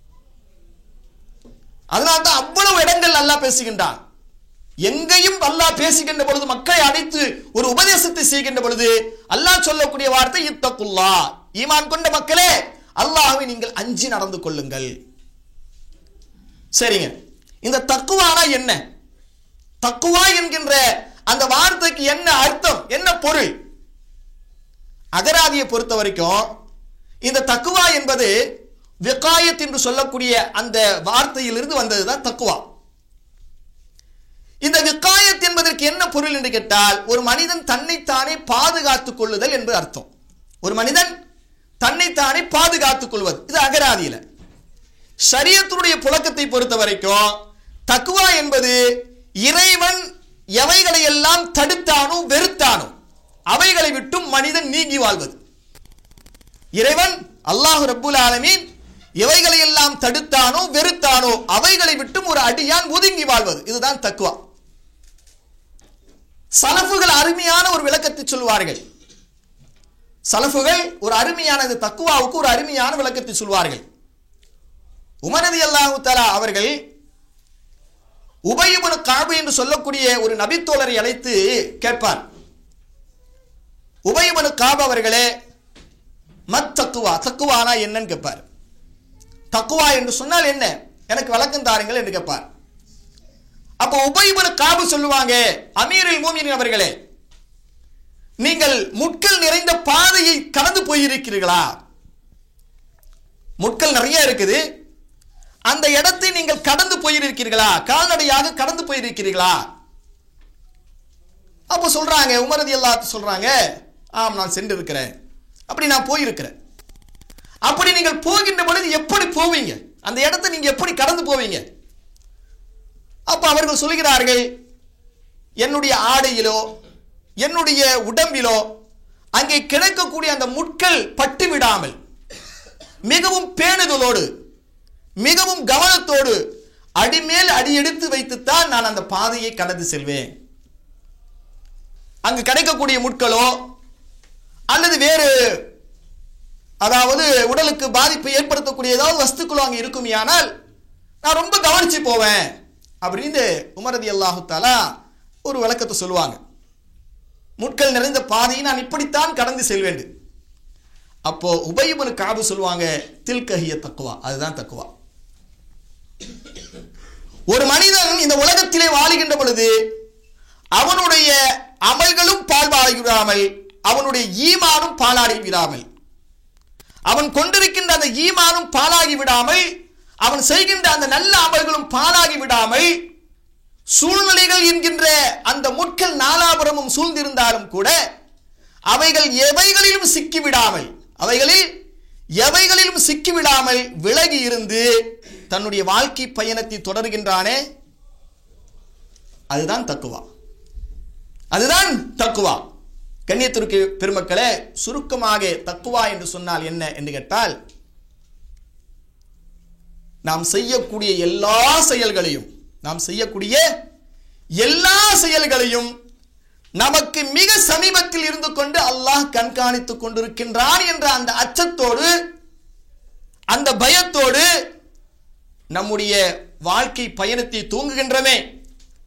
அதனால்தான் அவ்வளவு இடங்கள் அல்லாஹ் பேசுகின்றான். எங்கேயும் அல்லாஹ் பேசுகின்ற பொழுது, மக்களை அழைத்து ஒரு உபதேசத்தை செய்கின்ற பொழுது அல்லாஹ் சொல்லக்கூடிய வார்த்தை இத்தகுல்லாஹ், ஈமான் கொண்ட மக்களே அல்லாஹ்வை நீங்கள் அஞ்சி நடந்து கொள்ளுங்கள். சரிங்க, இந்த தக்குவானா என்ன? தக்குவா என்கின்ற அந்த வார்த்தைக்கு என்ன அர்த்தம், என்ன பொருள்? அகராதியை பொறுத்த வரைக்கும் இந்த தக்குவா என்பது விகாயத் என்று சொல்லக்கூடிய அந்த வார்த்தையிலிருந்து வந்ததுதான் தக்குவா. இந்த விகாயத் என்பதற்கு என்ன பொருள் என்று கேட்டால், ஒரு மனிதன் தன்னைத்தானே பாதுகாத்துக் கொள்ளுதல் என்று அர்த்தம். ஒரு மனிதன் தன்னைத்தானே பாதுகாத்துக் கொள்வது, இது அகராதியில. ஷரியத்துடைய புழக்கத்தை பொறுத்த வரைக்கும் தக்குவா என்பது இறைவன் எவைகளை எல்லாம் தடுத்தானோ வெறுத்தானோ அவைகளை விட்டும் மனிதன் நீங்கி வாழ்வது. இறைவன் அல்லாஹ் ரப்புல் ஆலமீன் எவைகளை எல்லாம் தடுத்தானோ வெறுத்தானோ அவைகளை விட்டும் ஒரு அடியான் ஒதுங்கி வாழ்வது, இதுதான் தக்குவா. சலஃபுகள் அருமையான ஒரு விளக்கத்தை சொல்வார்கள். சலஃபுகள் ஒரு அருமையான இந்த தக்குவாவுக்கு ஒரு அருமையான விளக்கத்தை சொல்வார்கள். உமர் ரலியல்லாஹு தஆலா அவர்கள் உபய் இப்னு கஅப் என்று சொல்லக்கூடிய ஒரு நபித்தோழரை அழைத்து கேட்பார். உபய் இப்னு கஅப் அவர்களே, மத் தக்குவா, தக்குவானா என்னன்னு கேட்பார். தக்குவா என்று சொன்னால் என்ன, எனக்கு விளக்கம் தாருங்கள் என்று கேட்பார். அப்போ உபய் இப்னு கஅப் சொல்லுவாங்க, அமீருல் மூமினீன் அவர்களே, நீங்கள் முட்கள் நிறைந்த பாதையை கடந்து போயிருக்கிறீர்களா? முட்கள் நிறைய இருக்குது, அந்த இடத்தை நீங்கள் கடந்து போயிருக்கிறீர்களா? கால்நடையாக கடந்து போயிருக்கிறீர்களா? அப்போ சொல்றாங்க, உமர் ரலியல்லாஹு சொல்றாங்க, ஆம் நான் சென்று இருக்கிறேன், அப்படி நான் போயிருக்கிறேன். அப்படி நீங்கள் போகின்ற பொழுது எப்படி போவீங்க, அந்த இடத்தை நீங்க எப்படி கடந்து போவீங்க? அப்ப அவர்கள் சொல்கிறார்கள், என்னுடைய ஆடையிலோ என்னுடைய உடம்பிலோ அங்கே கிடைக்கக்கூடிய அந்த முட்கள் பட்டு விடாமல் மிகவும் பேணுதலோடு மிகவும் கவனத்தோடு அடிமேல் அடி எடுத்து வைத்துத்தான் நான் அந்த பாதையை கடந்து செல்வேன். அங்கு கிடைக்கக்கூடிய முட்களோ அல்லது வேறு, அதாவது உடலுக்கு பாதிப்பை ஏற்படுத்தக்கூடிய ஏதாவது வஸ்துக்களோ அங்கே இருக்குமையானால் நான் ரொம்ப கவனிச்சு போவேன் அப்படின்னு உமர் ரலியல்லாஹு தஆலா ஒரு விளக்கத்தை சொல்லுவாங்க. முட்கள் நிறைந்த பாதையை நான் இப்படித்தான் கடந்து செல்வேன். அப்போ உபய் இப்னு கஅப் சொல்லுவாங்க, தில்கஹிய தக்குவா, அதுதான் தக்குவா. ஒரு மனிதன் இந்த உலகத்திலே வாழுகின்ற பொழுது அவனுடைய அமல்களும் பால்பாடி விடாமல், அவனுடைய ஈமானும் பாலாடி விடாமல், அவன் கொண்டிருக்கின்ற அந்த ஈமானும் பாலாகி விடாமல், அவன் செய்கின்ற அந்த நல்ல அமல்களும் பாலாகி விடாமல், சூழ்நிலைகள் என்கின்ற அந்த முட்கள் நாலாபுரமும் சூழ்ந்திருந்தாலும் கூட அவைகள் எவைகளிலும் சிக்கிவிடாமல், அவைகளில் எவைகளிலும் சிக்கிவிடாமல் விலகி இருந்து தன்னுடைய வாழ்க்கை பயணத்தை தொடர்கின்றானே, அதுதான் தக்குவா, அதுதான் தக்குவா. கண்ணியத்திற்கு பெருமக்களே, சுருக்கமாக தக்குவா என்று சொன்னால் என்ன என்று கேட்டால், நாம் செய்யக்கூடிய எல்லா செயல்களையும் நாம் செய்யக்கூடிய எல்லா செயல்களையும் நமக்கு மிக சமீபத்தில் இருந்து கொண்டு அல்லாஹ் கண்காணித்துக் கொண்டிருக்கின்றான் என்ற அந்த அச்சத்தோடு, அந்த பயத்தோடு நம்முடைய வாழ்க்கை பயணத்தை தூங்குகின்றோமே,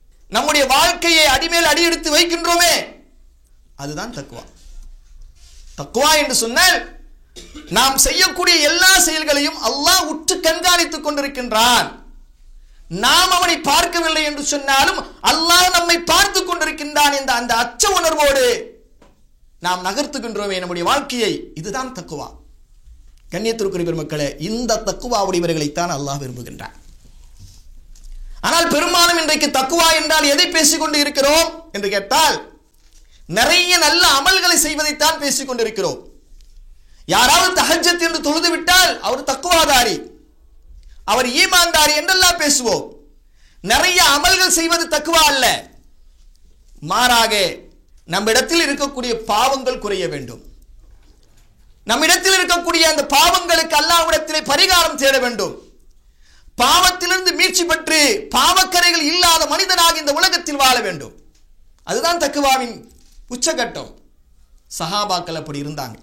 நம்முடைய வாழ்க்கையை அடிமேல் அடி எடுத்து வைக்கின்றோமே, அதுதான் தக்குவா. தக்வா என்று சொன்னால் நாம் செய்யக்கூடிய எல்லா செயல்களையும் அல்லாஹ் உற்று கண்காணித்துக் கொண்டிருக்கின்றான். நாம் அவனை பார்க்கவில்லை என்று சொன்னாலும் அல்லாஹ் நம்மை பார்த்து கொண்டிருக்கின்றான் என்ற அந்த அச்ச உணர்வோடு நாம் நகர்த்துகின்றோமே நம்முடைய வாழ்க்கையை. இதுதான் தக்குவா. கண்ணியத்திற்குரிய பெருமக்களே, இந்த தக்குவா உடையவர்களைத்தான் அல்லாஹ் விரும்புகின்றான். ஆனால் பெரும்பாலும் இன்றைக்கு தக்குவா என்றால் எதை பேசிக்கொண்டு இருக்கிறோம் என்று கேட்டால், நிறைய நல்ல அமல்களை செய்வதைத்தான் பேசிக் கொண்டிருக்கிறோம். யாராவது தஹஜ்ஜத் என்று தொழுது விட்டால் அவர் தக்குவாதாரி, அவர் ஈமான்தாரி என்றெல்லாம் பேசுவோம். நிறைய அமல்கள் செய்வது தக்குவா அல்ல. மாறாக நம்மிடத்தில் இருக்கக்கூடிய பாவங்கள் குறைய வேண்டும். நம்மிடத்தில் இருக்கக்கூடிய அந்த பாவங்களுக்கு அல்லாஹ்விடத்திலே பரிகாரம் தேட வேண்டும். பாவத்திலிருந்து மீட்சி பெற்று பாவக்கரைகள் இல்லாத மனிதனாக இந்த உலகத்தில் வாழ வேண்டும். அதுதான் தக்குவாவின் உச்சகட்டம். சஹாபாக்கள் அப்படி இருந்தாங்க.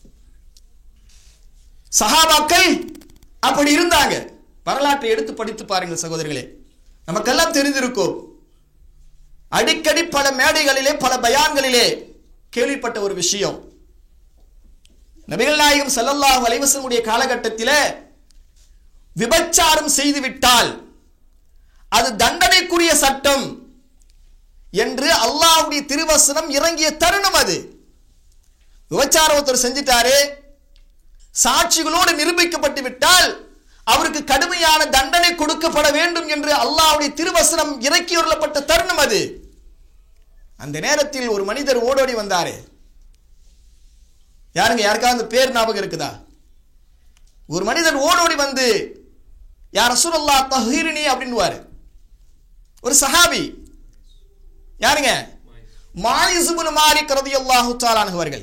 சஹாபாக்கள் அப்படி இருந்தாங்க. வரலாற்றை எடுத்து படித்து பாருங்கள் சகோதரர்களே, நமக்கெல்லாம் தெரிந்திருக்கும். அடிக்கடி பல மேடைகளிலே பல பயான்களிலே கேள்விப்பட்ட ஒரு விஷயம், நபிகள் நாயகம் ஸல்லல்லாஹு அலைஹி வஸல்லம் காலகட்டத்திலே விபச்சாரம் செய்துவிட்டால் அது தண்டனைக்குரிய சட்டம் என்று அல்லாஹ்வுடைய திருவசனம் இறங்கிய தருணம் அது. விபச்சாரம் ஒருத்தர் செஞ்சிட்டாரு, சாட்சிகளோடு நிரூபிக்கப்பட்டு விட்டால் அவருக்கு கடுமையான தண்டனை கொடுக்கப்பட வேண்டும் என்று அல்லாஹ்வுடைய திருவசனம் இறக்கி வரப்பட்ட தருணம் அது. அந்த நேரத்தில் ஒரு மனிதர் ஓடோடி வந்தாரு. யாருங்க, யாருக்காவது பேர் ஞாபகம் இருக்குதா? ஒரு மனிதர் ஓடோடி வந்து யா ரசூலல்லாஹ் தஹீரினி அப்படின்னுவாரு. ஒரு சஹாபி. யாருங்க? மாயிஸ் இப்னு மாலிக் ரலியல்லாஹு தஆலா அன்ஹு அவர்கள்.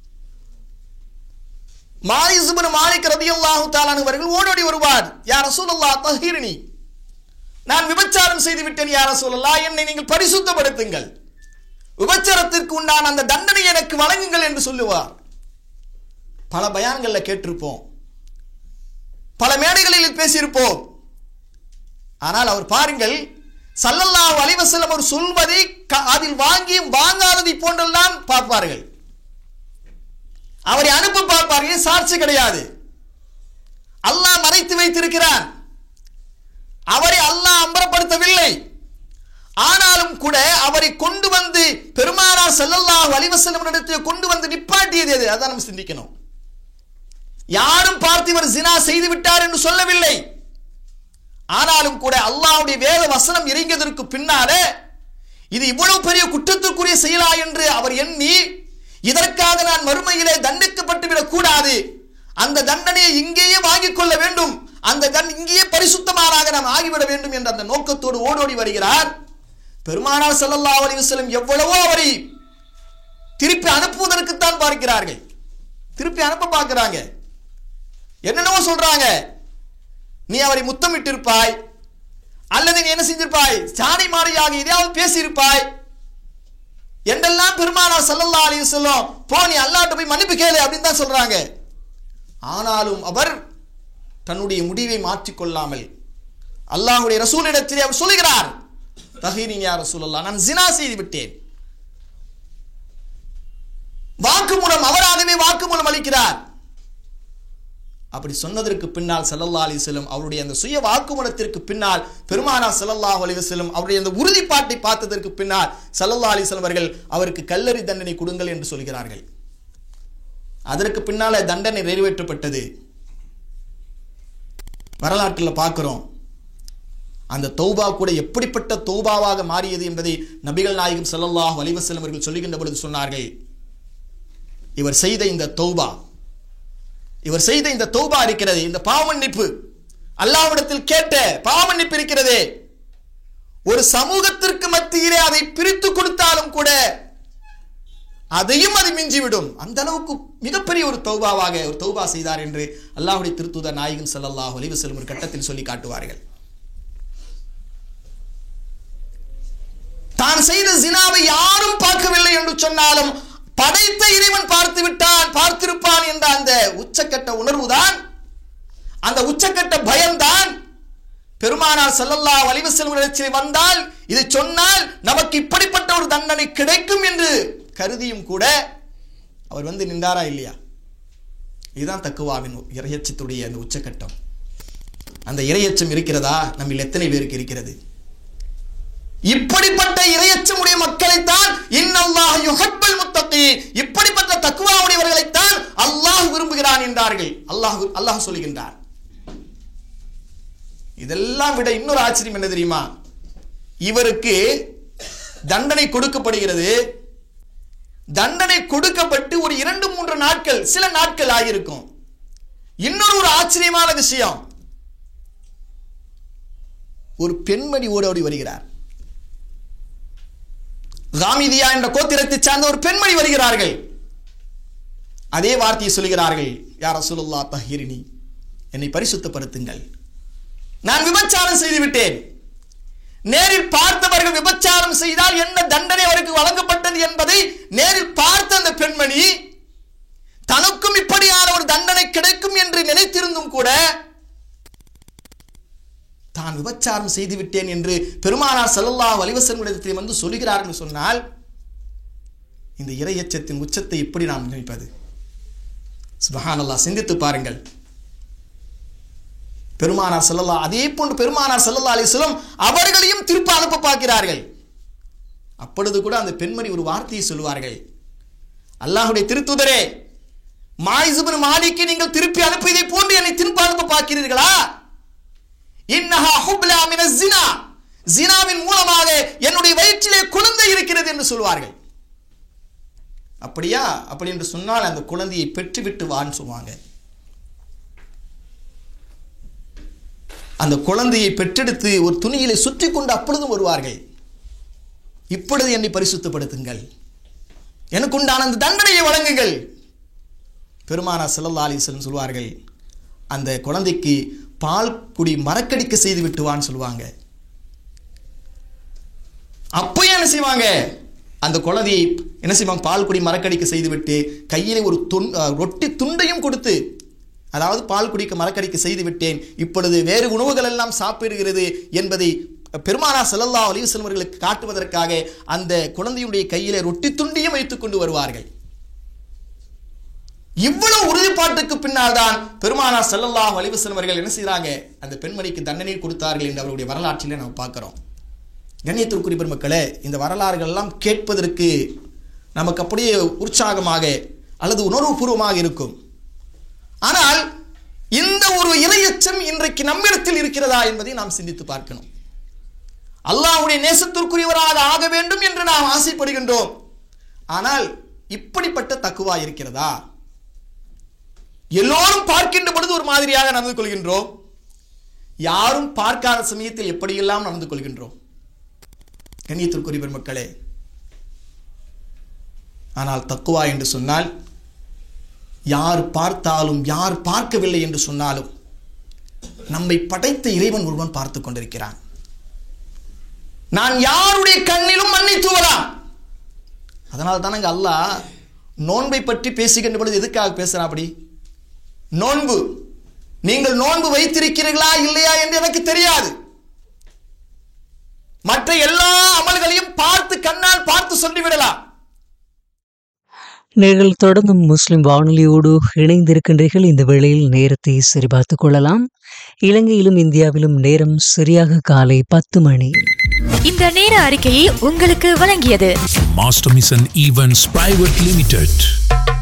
மாயிஸ் இப்னு மாலிக் ரலியல்லாஹு தஆலா அன்ஹு அவர்கள் ஓடோடி வருவார். யா ரசூலல்லாஹ் தஹீரினி, நான் விபச்சாரம் செய்து விட்டேன் யா ரசூலல்லாஹ், என்னை நீங்கள் பரிசுத்தப்படுத்துங்கள், விபச்சாரத்திற்கு உண்டான அந்த தண்டனை எனக்கு வழங்குங்கள் என்று சொல்லுவார். பல பயான்கள்ல கேட்டிருப்போம், பல மேடைகளில் பேசியிருப்போம். ஆனால் அவர் பாருங்கள், ஸல்லல்லாஹு அலைஹி வஸல்லம் அவர் சொல்வதை அதில் வாங்கி வாங்காததை போன்றெல்லாம் பார்ப்பார்கள். அவரை அனுப்ப பார்ப்பார்கள், சாட்சி கிடையாது. அல்லாஹ் மறைத்து வைத்திருக்கிறான். அவரை அல்லாஹ் அம்பரப்படுத்தவில்லை. ஆனாலும் கூட அவரை கொண்டு வந்து பெருமானார் ஸல்லல்லாஹு அலைஹி வஸல்லம் இடத்தில் கொண்டு வந்து நிப்பாட்டியது எது? அதான் நம்ம சிந்திக்கணும். யாரும் பார்த்து இவர் ஜினா செய்து விட்டார் என்று சொல்லவில்லை. ஆனாலும் கூட அல்லாஹ்வுடைய வேத வசனம் இறங்கியதற்கு பின்னாலே இது இவ்வளவு பெரிய குற்றத்துக்குரிய செயலா என்று அவர் எண்ணி, இதற்காக நான் மறுமையிலே தண்டிக்கப்பட்டு விடக் கூடாது, அந்த தண்டனையை இங்கேயே வாங்கிக் கொள்ள வேண்டும், அந்த தன் இங்கேயே பரிசுத்தமானாக நாம் ஆகிவிட வேண்டும் என்ற அந்த நோக்கத்தோடு ஓடோடி வருகிறார். பெருமானார் ஸல்லல்லாஹு அலைஹி வஸல்லம் எவ்வளவோ அவரை திருப்பி அனுப்புவதற்குத்தான் பார்க்கிறார்கள், திருப்பி அனுப்ப பார்க்கிறாங்க. என்னென்னவோ சொல்றாங்க, நீ அவரை முத்தமிட்டிருப்பாய், அல்லது நீ என்ன செஞ்சிருப்பாய், சாணி மாறியாக எதையாவது பேசியிருப்பாய் என்றெல்லாம் பெருமானார் ஸல்லல்லாஹு அலைஹி வஸல்லம் போ நீ அல்லாஹ்ட்ட போய் மன்னிப்பு கேளு அப்படின்னு தான் சொல்றாங்க. ஆனாலும் அவர் தன்னுடைய முடிவை மாற்றிக்கொள்ளாமல் அல்லாஹ்வுடைய ரசூலிடத்திலே அவர் சொல்லுகிறார், தஹீரினி யா ரசூலல்லாஹ், நான் ஜினா செய்து விட்டேன். வாக்குமூலம், அவராகவே வாக்குமூலம் அளிக்கிறார். அப்படி சொன்னதற்கு பின்னால் ஸல்லல்லாஹு அலைஹி வஸல்லம் அவருடைய அந்த சுய வாக்குமூலத்திற்கு பின்னால் பெருமானார் ஸல்லல்லாஹு அலைஹி வஸல்லம் அவருடைய அந்த உறுதிப்பாட்டை பார்த்ததற்கு பின்னால் ஸல்லல்லாஹு அலைஹி வஸல்லம் அவர்கள் அவருக்கு கல்லறி தண்டனை கொடுங்கள் என்று சொல்கிறார்கள். அதற்கு பின்னால தண்டனை நிறைவேற்றப்பட்டது. வரலாற்றில் பார்க்கிறோம். அந்த தௌபா கூட எப்படிப்பட்ட தௌபாவாக மாறியது என்பதை நபிகள் நாயகம் ஸல்லல்லாஹு அலைஹி வஸல்லம் அவர்கள் சொல்லுகின்ற பொழுது சொன்னார்கள், இவர் செய்த இந்த தௌபா, இவர் செய்த இந்த தௌபா இருக்கிறது, இந்த பாவமன்னிப்பு, அல்லாஹ்விடத்தில் கேட்ட பாவமன்னிப்பு இருக்கிறதே, ஒரு சமூகத்திற்கு மத்தியிலே அதை பிரித்து கொடுத்தாலும் கூட அதையும் அது மிஞ்சிவிடும். அந்த அளவுக்கு மிகப்பெரிய ஒரு தௌபாவாக ஒரு தௌபா செய்தார் என்று அல்லாஹ்வுடைய திருத்தூதர் நாயகம் ஸல்லல்லாஹு அலைஹி வஸல்லம் ஒரு கட்டத்தில் சொல்லி காட்டுவார்கள். தான் செய்த ஜினாவை யாரும் பார்க்கவில்லை என்று சொன்னாலும் படைத்த இறைவன் பார்த்து விட்டான், பார்த்திருப்பான் என்ற அந்த உச்சக்கட்ட உணர்வுதான், அந்த உச்சக்கட்ட பயம்தான் பெருமானார் ஸல்லல்லாஹு அலைஹி வஸல்லம் இடத்தில் வந்தால் இது சொன்னால் நமக்கு இப்படிப்பட்ட ஒரு தண்டனை கிடைக்கும் என்று கருதியும் கூட அவர் வந்து நின்றாரா இல்லையா? இதுதான் தக்குவாவின் இறையச்சத்துடைய அந்த உச்சக்கட்டம். அந்த இறையச்சம் இருக்கிறதா? நம்ம எத்தனை பேருக்கு இருக்கிறது? இப்படிப்பட்ட இறையச்சமுடைய மக்களைத்தான் இன்னல்லாஹ் யுஹிப்புல் முத்தகீன், இப்படிப்பட்ட தக்வாவுடையவர்களைத்தான் அல்லாஹ் விரும்புகிறான் என்றார்கள். அல்லாஹ் அல்லாஹ் சொல்லுகின்றார். இதெல்லாம் விட இன்னொரு ஆச்சரியம் என்ன தெரியுமா? இவருக்கு தண்டனை கொடுக்கப்படுகிறது. தண்டனை கொடுக்கப்பட்டு ஒரு இரண்டு மூன்று நாட்கள், சில நாட்கள் ஆகியிருக்கும். இன்னொரு ஒரு ஆச்சரியமான விஷயம், ஒரு பெண்மணி ஓடோடி வருகிறார். காமிதியா என்ற கோத்திரத்தை சார்ந்த ஒரு பெண்மணி வருகிறார்கள். அதே வார்த்தையை சொல்கிறார்கள், யா ரசூலுல்லாஹ் தஹீரினி, என்னை பரிசுத்தப்படுத்துங்கள், நான் விபச்சாரம் செய்து விட்டேன். நேரில் பார்த்தவர்கள் விபச்சாரம் செய்தால் என்ன தண்டனை அவருக்கு வழங்கப்பட்டது என்பதை நேரில் பார்த்த அந்த பெண்மணி தனக்கும் இப்படியான ஒரு தண்டனை கிடைக்கும் என்று நினைத்திருந்தும் கூட தான் விபச்சாரம் செய்து விட்டேன் என்று பெருமானார் ஸல்லல்லாஹு அலைஹி வஸல்லம் வந்து சொல்கிறார்கள் சொன்னால், இந்த இறையச்சத்தின் உச்சத்தை எப்படி நாம் நினைப்பது? சுப்ஹானல்லாஹ், சிந்தித்து பாருங்கள். பெருமானார் ஸல்லல்லாஹு அதே போன்று பெருமானார் ஸல்லல்லாஹு அலைஹி வஸல்லம் அவர்களையும் திருப்ப அனுப்ப பார்க்கிறார்கள். அப்பொழுது கூட அந்த பெண்மணி ஒரு வார்த்தையை சொல்வார்கள், அல்லாஹ்வுடைய திருத்தூதரே, மாயிஸ் இப்னு மாலிக்கை நீங்கள் திருப்பி அனுப்பியதை போன்று என்னை திருப்ப அனுப்ப பார்க்கிறீர்களா? இன்னஹா ஹுப்லா மினஸ் ஸினா, ஸினாவின் மூலமாக என்னுடைய வயிற்றிலே குழந்தை இருக்கிறது என்று சொல்வார்கள். அப்படியா? அப்படி என்று சொன்னால் அந்த குழந்தையை பெற்றுவிட்டு வான்னு சொல்லுவாங்க. அந்த குழந்தையை பெற்றெடுத்து ஒரு துணியிலே சுற்றி கொண்டு அப்பொழுதும் வருவார்கள், இப்பொழுது என்னை பரிசுத்தப்படுத்துங்கள், எனக்கு உண்டான அந்த தண்டனையை வழங்குங்கள். பெருமானார் ஸல்லல்லாஹு அலைஹி வஸல்லம் சொல்வார்கள், அந்த குழந்தைக்கு பால் குடி மறக்கடிக்க செய்து விட்டுவான்னு சொல்லுவாங்க. அப்போ என்ன செய்வாங்க? அந்த குழந்தையை என்ன செய்வாங்க? பால் குடி மறக்கடிக்க செய்துவிட்டு கையிலே ஒரு துண் ரொட்டி துண்டையும் கொடுத்து, அதாவது பால் குடிக்க மறக்கடிக்க செய்து விட்டேன், இப்பொழுது வேறு உணவுகள் எல்லாம் சாப்பிடுகிறது என்பதை பெருமானார் ஸல்லல்லாஹு அலைஹி வஸல்லம் அவர்களுக்கு காட்டுவதற்காக அந்த குழந்தையுடைய கையிலே ரொட்டி துண்டையும் வைத்துக் கொண்டு வருவார்கள். இவ்வளவு உறுதிப்பாட்டுக்கு பின்னால் தான் பெருமானார் ஸல்லல்லாஹு அலைஹி வஸல்லம் அவர்கள் என்ன செய்றாங்க? அந்த பெண்மணிக்கு தண்டனை கொடுத்தார்கள் என்று அவருடைய வரலாற்றிலே நாம் பார்க்கிறோம். கண்ணியத்திற்குரிய பெருமக்களே, இந்த வரலாறுகள் எல்லாம் கேட்பதற்கு நமக்கு அப்படியே உற்சாகமாக அல்லது உணர்வுபூர்வமாக இருக்கும். ஆனால் இந்த ஒரு இறையச்சம் இன்றைக்கு நம்மிடத்தில் இருக்கிறதா என்பதை நாம் சிந்தித்து பார்க்கணும். அல்லாஹ்வுடைய நேசத்திற்குரியவராக ஆக வேண்டும் என்று நாம் ஆசைப்படுகின்றோம். ஆனால் இப்படிப்பட்ட தக்குவா இருக்கிறதா? எல்லோரும் பார்க்கின்ற பொழுது ஒரு மாதிரியாக நடந்து கொள்கின்றோம், யாரும் பார்க்காத சமயத்தில் எப்படியெல்லாம் நடந்து கொள்கின்றோம். கண்ணியத்திற்குரிய பெருமக்களே, ஆனால் தக்குவா என்று சொன்னால் யார் பார்த்தாலும் யார் பார்க்கவில்லை என்று சொன்னாலும் நம்மை படைத்த இறைவன் ஒருவன் பார்த்து கொண்டிருக்கிறான். நான் யாருடைய கண்ணிலும் மண்ணை தூவலாம். அதனால தானங்க அல்லாஹ் நோன்பை பற்றி பேசுகின்ற பொழுது எதுக்காக பேசுறான்? அப்படி நோன்பு, நீங்கள் நோன்பு வைத்திருக்கிறீர்களா இல்லையா என்று எனக்கு தெரியாது, மற்ற எல்லா அமல்களையும் பார்த்து கண்ணால் பார்த்து சொல்லிவிடலாம். நீங்கள் தொடர்ந்தும் முஸ்லிம் வானொலியோடு இணைந்திருக்கின்றீர்கள். இந்த வேளையில் நேரத்தை சரிபார்த்துக் கொள்ளலாம். இலங்கையிலும் இந்தியாவிலும் நேரம் சரியாக காலை பத்து மணி. இந்த நேர அறிக்கையை உங்களுக்கு வழங்கியது master mission events private limited.